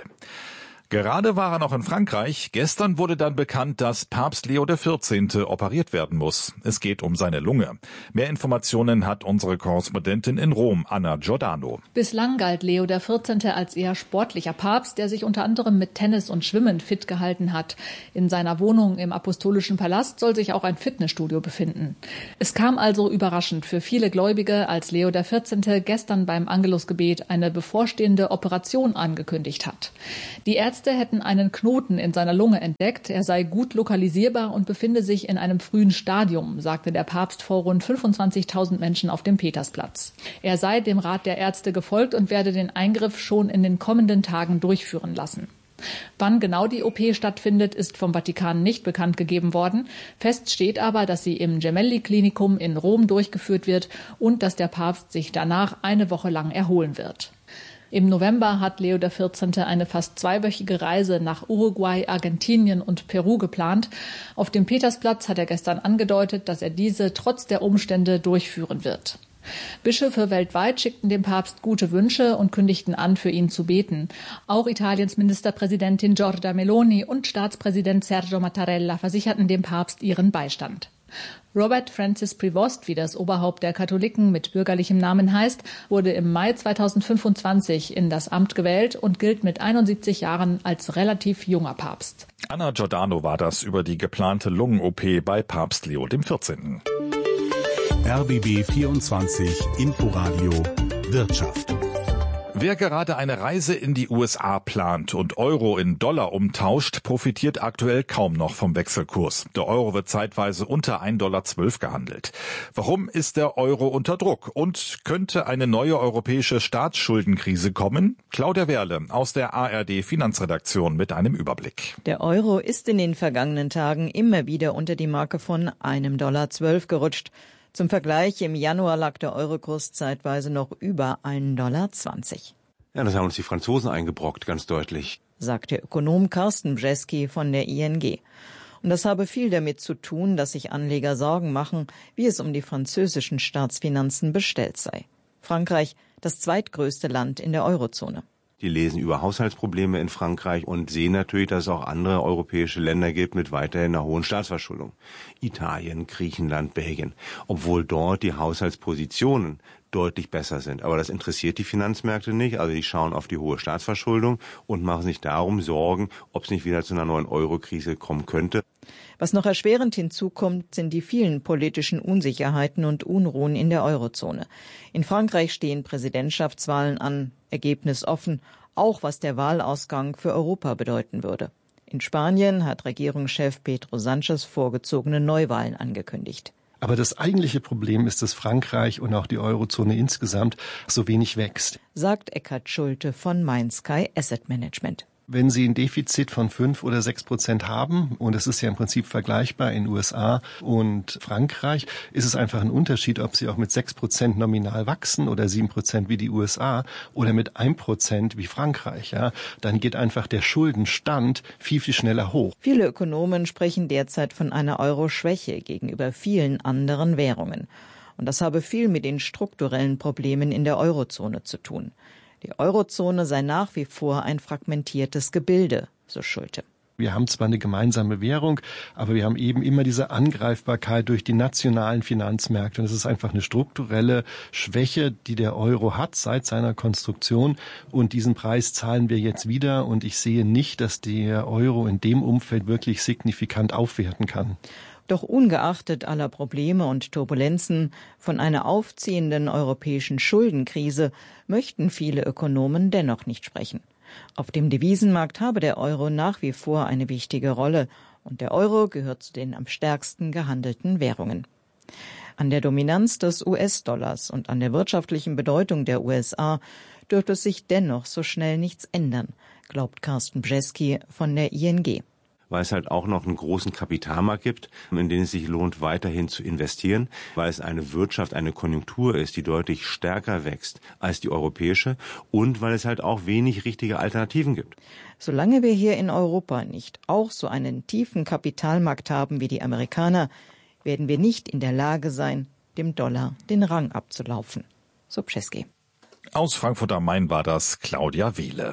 B: Gerade war er noch in Frankreich. Gestern wurde dann bekannt, dass Papst Leo der vierzehnte operiert werden muss. Es geht um seine Lunge. Mehr Informationen hat unsere Korrespondentin in Rom, Anna Giordano.
G: Bislang galt Leo der vierzehnte als eher sportlicher Papst, der sich unter anderem mit Tennis und Schwimmen fit gehalten hat. In seiner Wohnung im Apostolischen Palast soll sich auch ein Fitnessstudio befinden. Es kam also überraschend für viele Gläubige, als Leo der vierzehnte gestern beim Angelusgebet eine bevorstehende Operation angekündigt hat. Die Ärzte Ärzte hätten einen Knoten in seiner Lunge entdeckt. Er sei gut lokalisierbar und befinde sich in einem frühen Stadium, sagte der Papst vor rund fünfundzwanzigtausend Menschen auf dem Petersplatz. Er sei dem Rat der Ärzte gefolgt und werde den Eingriff schon in den kommenden Tagen durchführen lassen. Wann genau die O P stattfindet, ist vom Vatikan nicht bekannt gegeben worden. Fest steht aber, dass sie im Gemelli-Klinikum in Rom durchgeführt wird und dass der Papst sich danach eine Woche lang erholen wird. Im November hat Leo der vierzehnte eine fast zweiwöchige Reise nach Uruguay, Argentinien und Peru geplant. Auf dem Petersplatz hat er gestern angedeutet, dass er diese trotz der Umstände durchführen wird. Bischöfe weltweit schickten dem Papst gute Wünsche und kündigten an, für ihn zu beten. Auch Italiens Ministerpräsidentin Giorgia Meloni und Staatspräsident Sergio Mattarella versicherten dem Papst ihren Beistand. Robert Francis Prevost, wie das Oberhaupt der Katholiken mit bürgerlichem Namen heißt, wurde im Mai zweitausendfünfundzwanzig in das Amt gewählt und gilt mit einundsiebzig Jahren als relativ junger Papst.
B: Anna Giordano war das über die geplante Lungen-O P bei Papst Leo der vierzehnte.
C: R B B vierundzwanzig Inforadio Wirtschaft.
B: Wer gerade eine Reise in die U S A plant und Euro in Dollar umtauscht, profitiert aktuell kaum noch vom Wechselkurs. Der Euro wird zeitweise unter ein Komma zwölf Dollar gehandelt. Warum ist der Euro unter Druck? Und könnte eine neue europäische Staatsschuldenkrise kommen? Claudia Werle aus der A R D Finanzredaktion mit einem Überblick.
I: Der Euro ist in den vergangenen Tagen immer wieder unter die Marke von einem Komma zwölf Dollar gerutscht. Zum Vergleich, im Januar lag der Eurokurs zeitweise noch über ein Komma zwanzig Dollar.
L: Ja, das haben uns die Franzosen eingebrockt, ganz deutlich,
I: sagt der Ökonom Carsten Bjeski von der I N G. Und das habe viel damit zu tun, dass sich Anleger Sorgen machen, wie es um die französischen Staatsfinanzen bestellt sei. Frankreich, das zweitgrößte Land in der Eurozone.
L: Die lesen über Haushaltsprobleme in Frankreich und sehen natürlich, dass es auch andere europäische Länder gibt mit weiterhin einer hohen Staatsverschuldung. Italien, Griechenland, Belgien. Obwohl dort die Haushaltspositionen deutlich besser sind. Aber das interessiert die Finanzmärkte nicht. Also die schauen auf die hohe Staatsverschuldung und machen sich darum Sorgen, ob es nicht wieder zu einer neuen Euro-Krise kommen könnte.
I: Was noch erschwerend hinzukommt, sind die vielen politischen Unsicherheiten und Unruhen in der Eurozone. In Frankreich stehen Präsidentschaftswahlen an, Ergebnis offen, auch was der Wahlausgang für Europa bedeuten würde. In Spanien hat Regierungschef Pedro Sánchez vorgezogene Neuwahlen angekündigt.
X: Aber das eigentliche Problem ist, dass Frankreich und auch die Eurozone insgesamt so wenig wächst,
I: sagt Eckhard Schulte von MindSky Asset Management.
X: Wenn Sie ein Defizit von fünf oder sechs Prozent haben, und es ist ja im Prinzip vergleichbar in U S A und Frankreich, ist es einfach ein Unterschied, ob Sie auch mit sechs Prozent nominal wachsen oder sieben Prozent wie die U S A oder mit ein Prozent wie Frankreich. Ja, dann geht einfach der Schuldenstand viel, viel schneller hoch.
I: Viele Ökonomen sprechen derzeit von einer Euro-Schwäche gegenüber vielen anderen Währungen. Und das habe viel mit den strukturellen Problemen in der Eurozone zu tun. Die Eurozone sei nach wie vor ein fragmentiertes Gebilde, so Schulte.
X: Wir haben zwar eine gemeinsame Währung, aber wir haben eben immer diese Angreifbarkeit durch die nationalen Finanzmärkte. Und es ist einfach eine strukturelle Schwäche, die der Euro hat seit seiner Konstruktion. Und diesen Preis zahlen wir jetzt wieder. Und ich sehe nicht, dass der Euro in dem Umfeld wirklich signifikant aufwerten kann.
I: Doch ungeachtet aller Probleme und Turbulenzen von einer aufziehenden europäischen Schuldenkrise möchten viele Ökonomen dennoch nicht sprechen. Auf dem Devisenmarkt habe der Euro nach wie vor eine wichtige Rolle und der Euro gehört zu den am stärksten gehandelten Währungen. An der Dominanz des U S-Dollars und an der wirtschaftlichen Bedeutung der U S A dürfte sich dennoch so schnell nichts ändern. glaubt Carsten Bjeski von der I N G.
L: Weil es halt auch noch einen großen Kapitalmarkt gibt, in den es sich lohnt, weiterhin zu investieren, weil es eine Wirtschaft, eine Konjunktur ist, die deutlich stärker wächst als die europäische und weil es halt auch wenig richtige Alternativen gibt.
I: Solange wir hier in Europa nicht auch so einen tiefen Kapitalmarkt haben wie die Amerikaner, werden wir nicht in der Lage sein, dem Dollar den Rang abzulaufen. So Bjeski.
B: Aus Frankfurt am Main war das Claudia Wehle.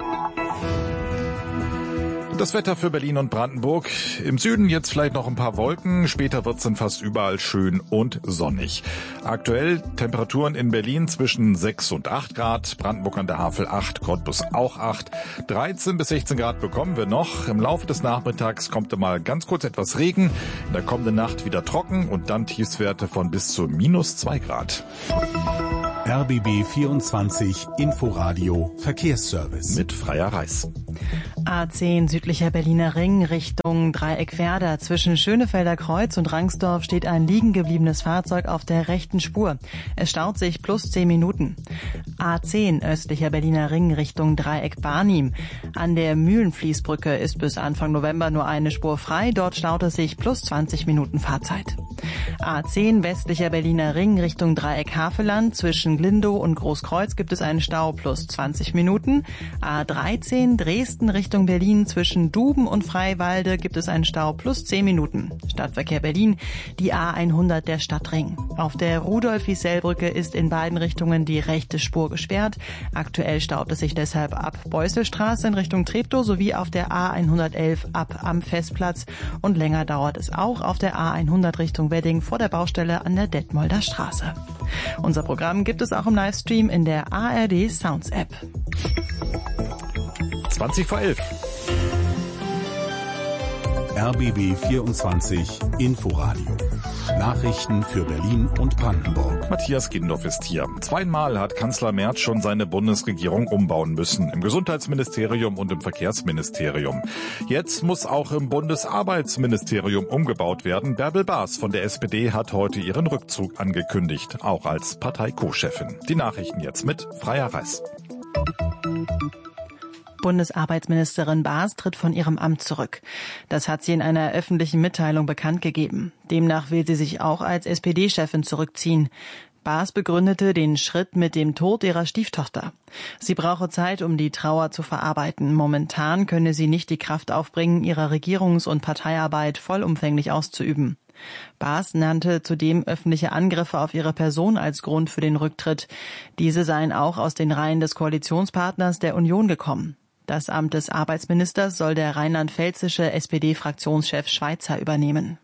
B: Das Wetter für Berlin und Brandenburg. Im Süden jetzt vielleicht noch ein paar Wolken. Später wird es dann fast überall schön und sonnig. Aktuell Temperaturen in Berlin zwischen sechs und acht Grad. Brandenburg an der Havel acht, Cottbus auch acht. dreizehn bis sechzehn Grad bekommen wir noch. Im Laufe des Nachmittags kommt mal ganz kurz etwas Regen. In der kommenden Nacht wieder trocken und dann Tiefstwerte von bis zu minus zwei Grad.
C: R B B vierundzwanzig Inforadio Verkehrsservice.
B: Mit Freier Reis.
D: A zehn südlicher Berliner Ring Richtung Dreieck-Werder. Zwischen Schönefelder Kreuz und Rangsdorf steht ein liegen gebliebenes Fahrzeug auf der rechten Spur. Es staut sich plus zehn Minuten. A zehn östlicher Berliner Ring Richtung Dreieck-Barnim. An der Mühlenfließbrücke ist bis Anfang November nur eine Spur frei. Dort staut es sich plus zwanzig Minuten Fahrzeit. A zehn westlicher Berliner Ring Richtung Dreieck-Haveland. Zwischen Glindow und Großkreuz gibt es einen Stau plus zwanzig Minuten. A dreizehn Dresden Richtung Berlin zwischen Duben und Freiwalde gibt es einen Stau plus zehn Minuten. Stadtverkehr Berlin, die A hundert der Stadtring. Auf der Rudolf-Wiesel-Brücke ist in beiden Richtungen die rechte Spur gesperrt. Aktuell staut es sich deshalb ab Beuselstraße in Richtung Treptow sowie auf der A hundertelf ab am Festplatz. Und länger dauert es auch auf der A hundert Richtung Wedding vor der Baustelle an der Detmolder Straße. Unser Programm gibt es auch im Livestream in der A R D Sounds App.
B: zwanzig vor elf.
C: R B B vierundzwanzig Inforadio. Nachrichten für Berlin und Brandenburg.
B: Matthias Gindorf ist hier. Zweimal hat Kanzler Merz schon seine Bundesregierung umbauen müssen. Im Gesundheitsministerium und im Verkehrsministerium. Jetzt muss auch im Bundesarbeitsministerium umgebaut werden. Bärbel Baas von der S P D hat heute ihren Rückzug angekündigt. Auch als Partei-Co-Chefin. Die Nachrichten jetzt mit Freier Reis.
D: Bundesarbeitsministerin Baas tritt von ihrem Amt zurück. Das hat sie in einer öffentlichen Mitteilung bekannt gegeben. Demnach will sie sich auch als S P D-Chefin zurückziehen. Baas begründete den Schritt mit dem Tod ihrer Stieftochter. Sie brauche Zeit, um die Trauer zu verarbeiten. Momentan könne sie nicht die Kraft aufbringen, ihre Regierungs- und Parteiarbeit vollumfänglich auszuüben. Baas nannte zudem öffentliche Angriffe auf ihre Person als Grund für den Rücktritt. Diese seien auch aus den Reihen des Koalitionspartners der Union gekommen. Das Amt des Arbeitsministers soll der rheinland-pfälzische S P D-Fraktionschef Schweizer übernehmen.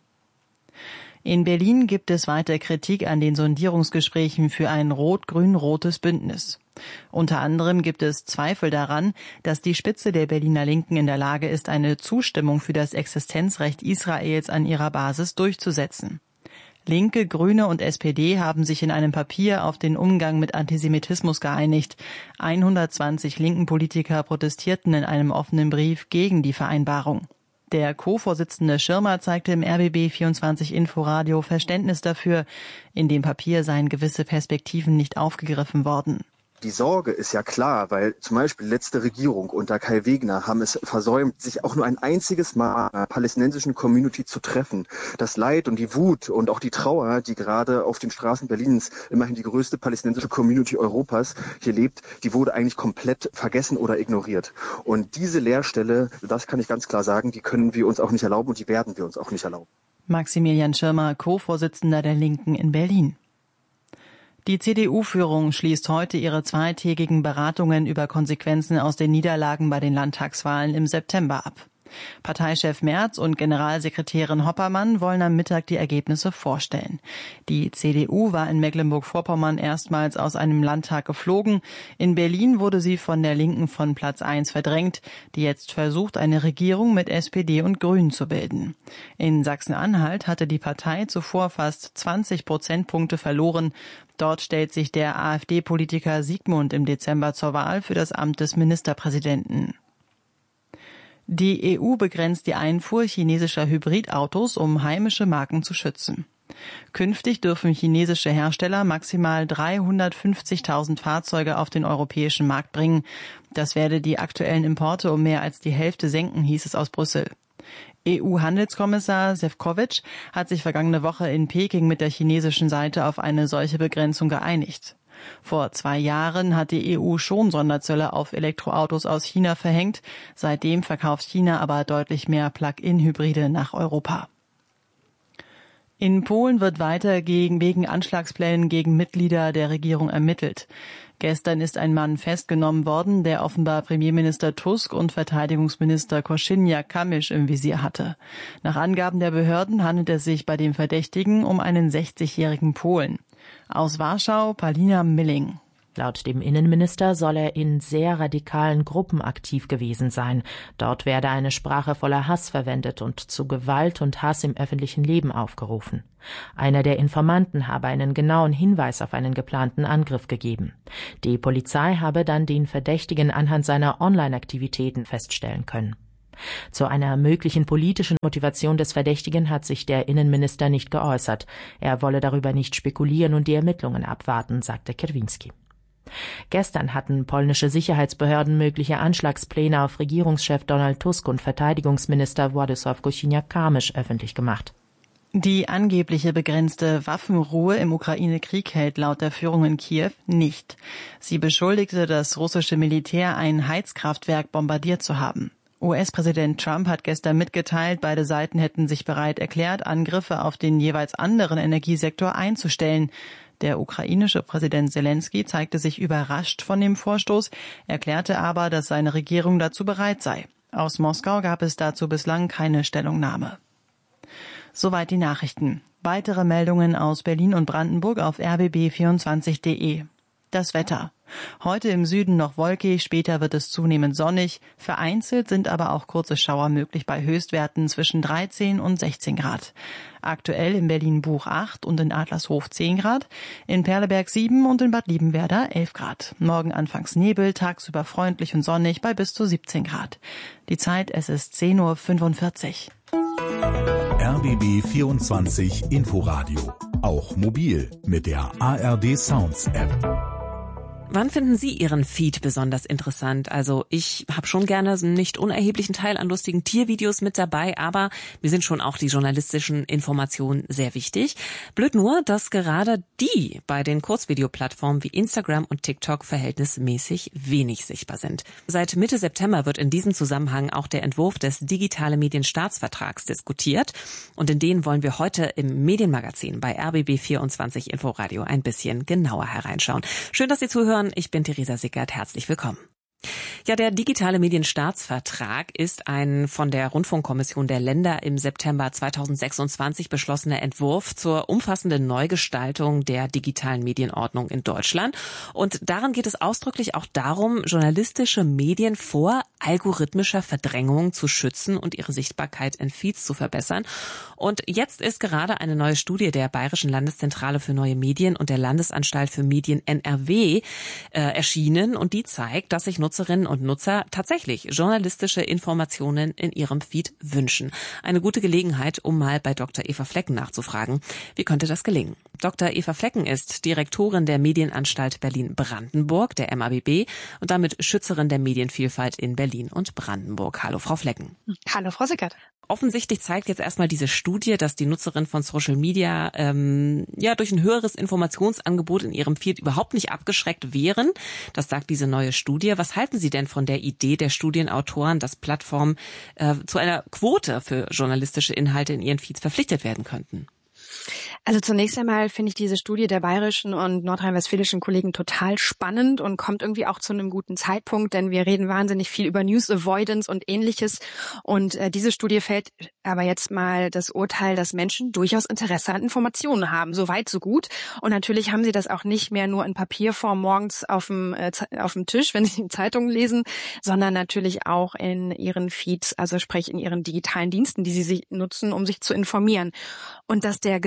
D: In Berlin gibt es weiter Kritik an den Sondierungsgesprächen für ein rot-grün-rotes Bündnis. Unter anderem gibt es Zweifel daran, dass die Spitze der Berliner Linken in der Lage ist, eine Zustimmung für das Existenzrecht Israels an ihrer Basis durchzusetzen. Linke, Grüne und S P D haben sich in einem Papier auf den Umgang mit Antisemitismus geeinigt. hundertzwanzig linken Politiker protestierten in einem offenen Brief gegen die Vereinbarung. Der Co-Vorsitzende Schirmer zeigte im R B B vierundzwanzig Inforadio Verständnis dafür. In dem Papier seien gewisse Perspektiven nicht aufgegriffen worden.
M: Die Sorge ist ja klar, weil zum Beispiel die letzte Regierung unter Kai Wegner haben es versäumt, sich auch nur ein einziges Mal mit der palästinensischen Community zu treffen. Das Leid und die Wut und auch die Trauer, die gerade auf den Straßen Berlins, immerhin die größte palästinensische Community Europas, hier lebt, die wurde eigentlich komplett vergessen oder ignoriert. Und diese Leerstelle, das kann ich ganz klar sagen, die können wir uns auch nicht erlauben und die werden wir uns auch nicht erlauben.
D: Maximilian Schirmer, Co-Vorsitzender der Linken in Berlin. Die C D U-Führung schließt heute ihre zweitägigen Beratungen über Konsequenzen aus den Niederlagen bei den Landtagswahlen im September ab. Parteichef Merz und Generalsekretärin Hoppermann wollen am Mittag die Ergebnisse vorstellen. Die C D U war in Mecklenburg-Vorpommern erstmals aus einem Landtag geflogen. In Berlin wurde sie von der Linken von Platz eins verdrängt, die jetzt versucht, eine Regierung mit S P D und Grünen zu bilden. In Sachsen-Anhalt hatte die Partei zuvor fast zwanzig Prozentpunkte verloren. Dort stellt sich der AfD-Politiker Siegmund im Dezember zur Wahl für das Amt des Ministerpräsidenten. Die E U begrenzt die Einfuhr chinesischer Hybridautos, um heimische Marken zu schützen. Künftig dürfen chinesische Hersteller maximal dreihundertfünfzigtausend Fahrzeuge auf den europäischen Markt bringen. Das werde die aktuellen Importe um mehr als die Hälfte senken, hieß es aus Brüssel. E U-Handelskommissar Šefčovič hat sich vergangene Woche in Peking mit der chinesischen Seite auf eine solche Begrenzung geeinigt. Vor zwei Jahren hat die E U schon Sonderzölle auf Elektroautos aus China verhängt. Seitdem verkauft China aber deutlich mehr Plug-in-Hybride nach Europa. In Polen wird weiter gegen, wegen Anschlagsplänen gegen Mitglieder der Regierung ermittelt. Gestern ist ein Mann festgenommen worden, der offenbar Premierminister Tusk und Verteidigungsminister Kosiniak-Kamysz im Visier hatte. Nach Angaben der Behörden handelt es sich bei dem Verdächtigen um einen sechzigjährigen Polen. Aus Warschau, Palina Milling.
K: Laut dem Innenminister soll er in sehr radikalen Gruppen aktiv gewesen sein. Dort werde eine Sprache voller Hass verwendet und zu Gewalt und Hass im öffentlichen Leben aufgerufen. Einer der Informanten habe einen genauen Hinweis auf einen geplanten Angriff gegeben. Die Polizei habe dann den Verdächtigen anhand seiner Online-Aktivitäten feststellen können. Zu einer möglichen politischen Motivation des Verdächtigen hat sich der Innenminister nicht geäußert. Er wolle darüber nicht spekulieren und die Ermittlungen abwarten, sagte Kierwiński. Gestern hatten polnische Sicherheitsbehörden mögliche Anschlagspläne auf Regierungschef Donald Tusk und Verteidigungsminister Władysław Kosiniak-Kamysz öffentlich gemacht.
D: Die angebliche begrenzte Waffenruhe im Ukraine-Krieg hält laut der Führung in Kiew nicht. Sie beschuldigte das russische Militär, ein Heizkraftwerk bombardiert zu haben. U S-Präsident Trump hat gestern mitgeteilt, beide Seiten hätten sich bereit erklärt, Angriffe auf den jeweils anderen Energiesektor einzustellen. Der ukrainische Präsident Selenskyj zeigte sich überrascht von dem Vorstoß, erklärte aber, dass seine Regierung dazu bereit sei. Aus Moskau gab es dazu bislang keine Stellungnahme. Soweit die Nachrichten. Weitere Meldungen aus Berlin und Brandenburg auf r b b vierundzwanzig punkt de. Das Wetter. Heute im Süden noch wolkig, später wird es zunehmend sonnig. Vereinzelt sind aber auch kurze Schauer möglich bei Höchstwerten zwischen dreizehn und sechzehn Grad. Aktuell in Berlin-Buch acht und in Adlershof zehn Grad, in Perleberg sieben und in Bad Liebenwerda elf Grad. Morgen anfangs Nebel, tagsüber freundlich und sonnig bei bis zu siebzehn Grad. Die Zeit, es ist zehn Uhr fünfundvierzig.
C: R B B vierundzwanzig Inforadio. Auch mobil mit der A R D Sounds App.
N: Wann finden Sie Ihren Feed besonders interessant? Also ich habe schon gerne einen nicht unerheblichen Teil an lustigen Tiervideos mit dabei, aber mir sind schon auch die journalistischen Informationen sehr wichtig. Blöd nur, dass gerade die bei den Kurzvideoplattformen wie Instagram und TikTok verhältnismäßig wenig sichtbar sind. Seit Mitte September wird in diesem Zusammenhang auch der Entwurf des Digitale Medienstaatsvertrags diskutiert. Und in den wollen wir heute im Medienmagazin bei R B B vierundzwanzig Inforadio ein bisschen genauer hereinschauen. Schön, dass Sie zuhören. Ich bin Theresa Sickert. Herzlich willkommen. Ja, der digitale Medienstaatsvertrag ist ein von der Rundfunkkommission der Länder im September zweitausendsechsundzwanzig beschlossener Entwurf zur umfassenden Neugestaltung der digitalen Medienordnung in Deutschland. Und darin geht es ausdrücklich auch darum, journalistische Medien vor algorithmischer Verdrängung zu schützen und ihre Sichtbarkeit in Feeds zu verbessern. Und jetzt ist gerade eine neue Studie der Bayerischen Landeszentrale für neue Medien und der Landesanstalt für Medien N R W äh, erschienen. Und die zeigt, dass sich Nutzerinnen und Nutzer tatsächlich journalistische Informationen in ihrem Feed wünschen. Eine gute Gelegenheit, um mal bei Doktor Eva Flecken nachzufragen. Wie könnte das gelingen? Doktor Eva Flecken ist Direktorin der Medienanstalt Berlin-Brandenburg, der M A B B, und damit Schützerin der Medienvielfalt in Berlin und Brandenburg. Hallo, Frau Flecken.
O: Hallo, Frau Sickert.
N: Offensichtlich zeigt jetzt erstmal diese Studie, dass die Nutzerinnen von Social Media ähm, ja durch ein höheres Informationsangebot in ihrem Feed überhaupt nicht abgeschreckt wären. Das sagt diese neue Studie. Was halten Sie denn von der Idee der Studienautoren, dass Plattformen äh, zu einer Quote für journalistische Inhalte in ihren Feeds verpflichtet werden könnten?
O: Also zunächst einmal finde ich diese Studie der bayerischen und nordrhein-westfälischen Kollegen total spannend und kommt irgendwie auch zu einem guten Zeitpunkt, denn wir reden wahnsinnig viel über News Avoidance und Ähnliches. Und äh, diese Studie fällt aber jetzt mal das Urteil, dass Menschen durchaus Interesse an Informationen haben. So weit, so gut. Und natürlich haben sie das auch nicht mehr nur in Papierform morgens auf dem, äh, auf dem Tisch, wenn sie die Zeitungen lesen, sondern natürlich auch in ihren Feeds, also sprich in ihren digitalen Diensten, die sie sich nutzen, um sich zu informieren. Und dass der Gesetzgeber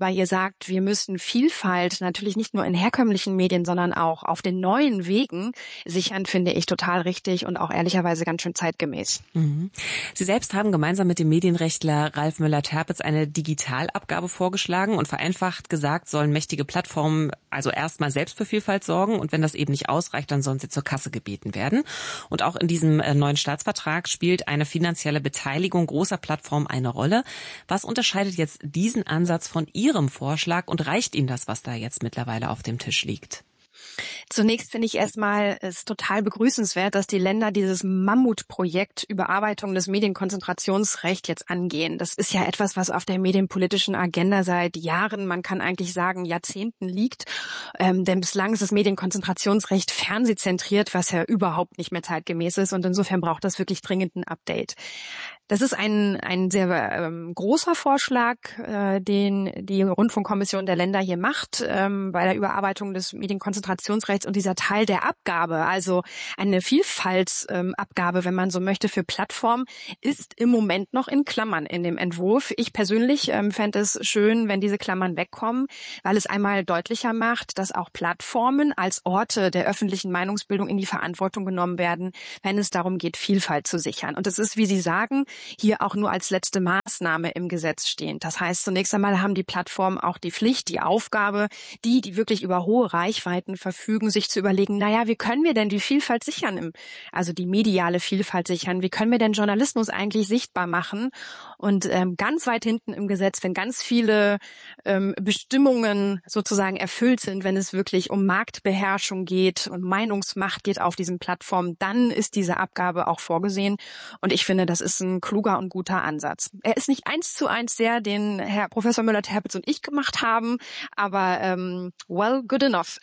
O: Gesetzgeber hier sagt, wir müssen Vielfalt natürlich nicht nur in herkömmlichen Medien, sondern auch auf den neuen Wegen sichern, finde ich total richtig und auch ehrlicherweise ganz schön zeitgemäß.
N: Mhm. Sie selbst haben gemeinsam mit dem Medienrechtler Ralf Müller-Terpitz eine Digitalabgabe vorgeschlagen und vereinfacht gesagt, sollen mächtige Plattformen also erstmal selbst für Vielfalt sorgen und wenn das eben nicht ausreicht, dann sollen sie zur Kasse gebeten werden. Und auch in diesem neuen Staatsvertrag spielt eine finanzielle Beteiligung großer Plattformen eine Rolle. Was unterscheidet jetzt diesen Ansatz von Ihrem Vorschlag und reicht Ihnen das, was da jetzt mittlerweile auf dem Tisch liegt?
O: Zunächst finde ich erstmal es total begrüßenswert, dass die Länder dieses Mammutprojekt Überarbeitung des Medienkonzentrationsrechts jetzt angehen. Das ist ja etwas, was auf der medienpolitischen Agenda seit Jahren, man kann eigentlich sagen Jahrzehnten liegt. Ähm, denn bislang ist das Medienkonzentrationsrecht fernsehzentriert, was ja überhaupt nicht mehr zeitgemäß ist. Und insofern braucht das wirklich dringend ein Update. Das ist ein, ein sehr ähm, großer Vorschlag, äh, den die Rundfunkkommission der Länder hier macht ähm, bei der Überarbeitung des Medienkonzentrationsrechts und dieser Teil der Abgabe, also eine Vielfaltsabgabe, ähm, wenn man so möchte, für Plattformen, ist im Moment noch in Klammern in dem Entwurf. Ich persönlich ähm, fände es schön, wenn diese Klammern wegkommen, weil es einmal deutlicher macht, dass auch Plattformen als Orte der öffentlichen Meinungsbildung in die Verantwortung genommen werden, wenn es darum geht, Vielfalt zu sichern. Und es ist, wie Sie sagen, hier auch nur als letzte Maßnahme im Gesetz stehen. Das heißt, zunächst einmal haben die Plattformen auch die Pflicht, die Aufgabe, die, die wirklich über hohe Reichweiten verfügen, sich zu überlegen, naja, wie können wir denn die Vielfalt sichern, also die mediale Vielfalt sichern? Wie können wir denn Journalismus eigentlich sichtbar machen? Und ähm, ganz weit hinten im Gesetz, wenn ganz viele ähm, Bestimmungen sozusagen erfüllt sind, wenn es wirklich um Marktbeherrschung geht und Meinungsmacht geht auf diesen Plattformen, dann ist diese Abgabe auch vorgesehen. Und ich finde, das ist ein kluger und guter Ansatz. Er ist nicht eins zu eins der, den Herr Professor Müller-Terpitz und ich gemacht haben, aber ähm, well, good enough.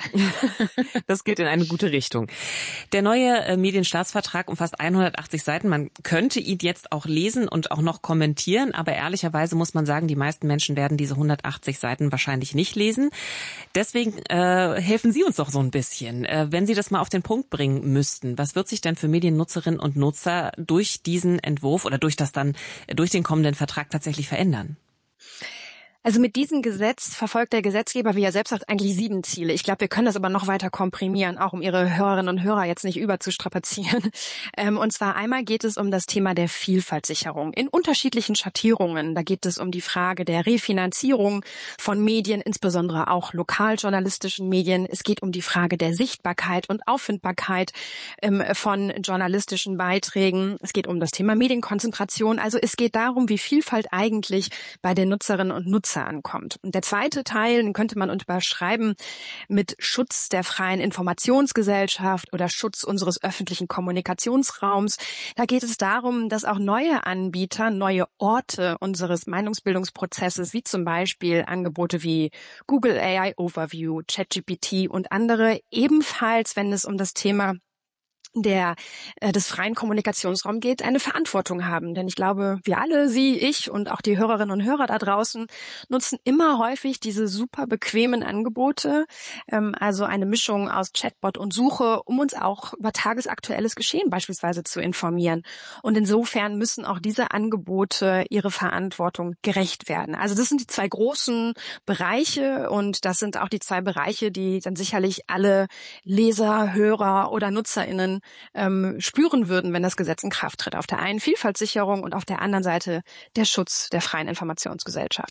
N: Das geht in eine gute Richtung. Der neue äh, Medienstaatsvertrag umfasst hundertachtzig Seiten. Man könnte ihn jetzt auch lesen und auch noch kommentieren, aber ehrlicherweise muss man sagen, die meisten Menschen werden diese hundertachtzig Seiten wahrscheinlich nicht lesen. Deswegen äh, helfen Sie uns doch so ein bisschen. Äh, wenn Sie das mal auf den Punkt bringen müssten, was wird sich denn für Mediennutzerinnen und Nutzer durch diesen Entwurf oder durch das dann, durch den kommenden Vertrag tatsächlich verändern?
O: Also mit diesem Gesetz verfolgt der Gesetzgeber, wie er selbst sagt, eigentlich sieben Ziele. Ich glaube, wir können das aber noch weiter komprimieren, auch um Ihre Hörerinnen und Hörer jetzt nicht überzustrapazieren. Und zwar einmal geht es um das Thema der Vielfaltssicherung in unterschiedlichen Schattierungen. Da geht es um die Frage der Refinanzierung von Medien, insbesondere auch lokaljournalistischen Medien. Es geht um die Frage der Sichtbarkeit und Auffindbarkeit von journalistischen Beiträgen. Es geht um das Thema Medienkonzentration. Also es geht darum, wie Vielfalt eigentlich bei den Nutzerinnen und Nutzern ankommt. Und der zweite Teil, den könnte man unterschreiben mit Schutz der freien Informationsgesellschaft oder Schutz unseres öffentlichen Kommunikationsraums. Da geht es darum, dass auch neue Anbieter, neue Orte unseres Meinungsbildungsprozesses, wie zum Beispiel Angebote wie Google A I Overview, ChatGPT und andere, ebenfalls, wenn es um das Thema der äh, des freien Kommunikationsraums geht, eine Verantwortung haben. Denn ich glaube, wir alle, Sie, ich und auch die Hörerinnen und Hörer da draußen nutzen immer häufig diese super bequemen Angebote, ähm, also eine Mischung aus Chatbot und Suche, um uns auch über tagesaktuelles Geschehen beispielsweise zu informieren. Und insofern müssen auch diese Angebote ihre Verantwortung gerecht werden. Also das sind die zwei großen Bereiche und das sind auch die zwei Bereiche, die dann sicherlich alle Leser, Hörer oder NutzerInnen ähm, spüren würden, wenn das Gesetz in Kraft tritt. Auf der einen Vielfaltssicherung und auf der anderen Seite der Schutz der freien Informationsgesellschaft.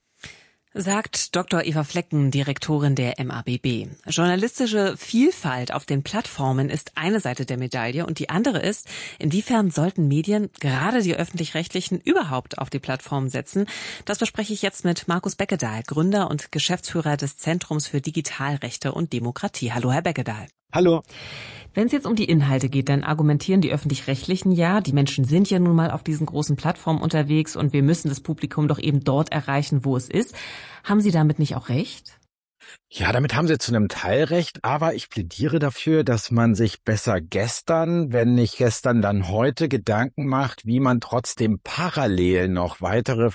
N: Sagt Doktor Eva Flecken, Direktorin der M A B B. Journalistische Vielfalt auf den Plattformen ist eine Seite der Medaille und die andere ist, inwiefern sollten Medien, gerade die öffentlich-rechtlichen, überhaupt auf die Plattformen setzen? Das bespreche ich jetzt mit Markus Beckedahl, Gründer und Geschäftsführer des Zentrums für Digitalrechte und Demokratie. Hallo, Herr Beckedahl.
P: Hallo.
N: Wenn es jetzt um die Inhalte geht, dann argumentieren die Öffentlich-Rechtlichen ja, die Menschen sind ja nun mal auf diesen großen Plattformen unterwegs und wir müssen das Publikum doch eben dort erreichen, wo es ist. Haben Sie damit nicht auch recht?
P: Ja, damit haben Sie zu einem Teil recht, aber ich plädiere dafür, dass man sich besser gestern, wenn nicht gestern, dann heute Gedanken macht, wie man trotzdem parallel noch weitere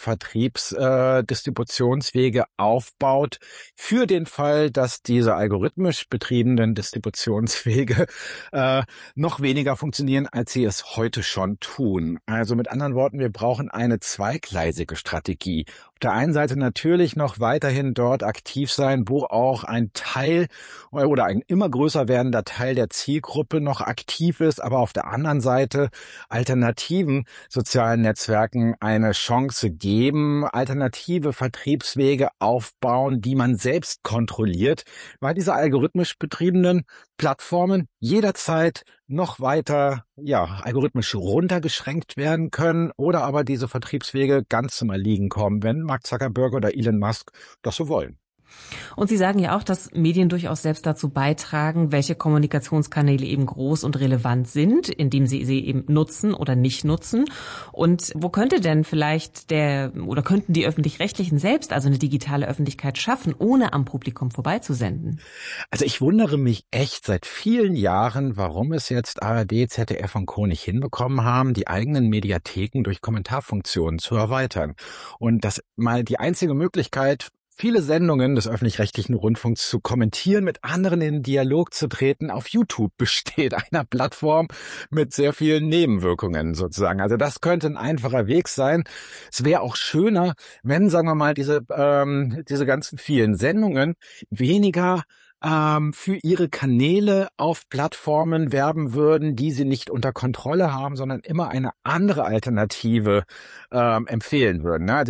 P: Vertriebsdistributionswege äh, aufbaut, für den Fall, dass diese algorithmisch betriebenen Distributionswege äh, noch weniger funktionieren, als sie es heute schon tun. Also mit anderen Worten, wir brauchen eine zweigleisige Strategie. Auf der einen Seite natürlich noch weiterhin dort aktiv sein, wo auch ein Teil oder ein immer größer werdender Teil der Zielgruppe noch aktiv ist, aber auf der anderen Seite alternativen sozialen Netzwerken eine Chance geben, alternative Vertriebswege aufbauen, die man selbst kontrolliert, weil diese algorithmisch betriebenen Plattformen jederzeit noch weiter, ja, algorithmisch runtergeschränkt werden können oder aber diese Vertriebswege ganz zum Erliegen kommen, wenn Mark Zuckerberg oder Elon Musk das so wollen.
N: Und Sie sagen ja auch, dass Medien durchaus selbst dazu beitragen, welche Kommunikationskanäle eben groß und relevant sind, indem sie sie eben nutzen oder nicht nutzen. Und wo könnte denn vielleicht der oder könnten die Öffentlich-Rechtlichen selbst also eine digitale Öffentlichkeit schaffen, ohne am Publikum vorbeizusenden?
P: Also ich wundere mich echt seit vielen Jahren, warum es jetzt A R D, Z D F und Co. nicht hinbekommen haben, die eigenen Mediatheken durch Kommentarfunktionen zu erweitern. Und das mal die einzige Möglichkeit, viele Sendungen des öffentlich-rechtlichen Rundfunks zu kommentieren, mit anderen in Dialog zu treten, auf YouTube besteht, einer Plattform mit sehr vielen Nebenwirkungen sozusagen. Also das könnte ein einfacher Weg sein. Es wäre auch schöner, wenn, sagen wir mal, diese ähm, diese ganzen vielen Sendungen weniger ähm, für ihre Kanäle auf Plattformen werben würden, die sie nicht unter Kontrolle haben, sondern immer eine andere Alternative ähm, empfehlen würden. Ne? Also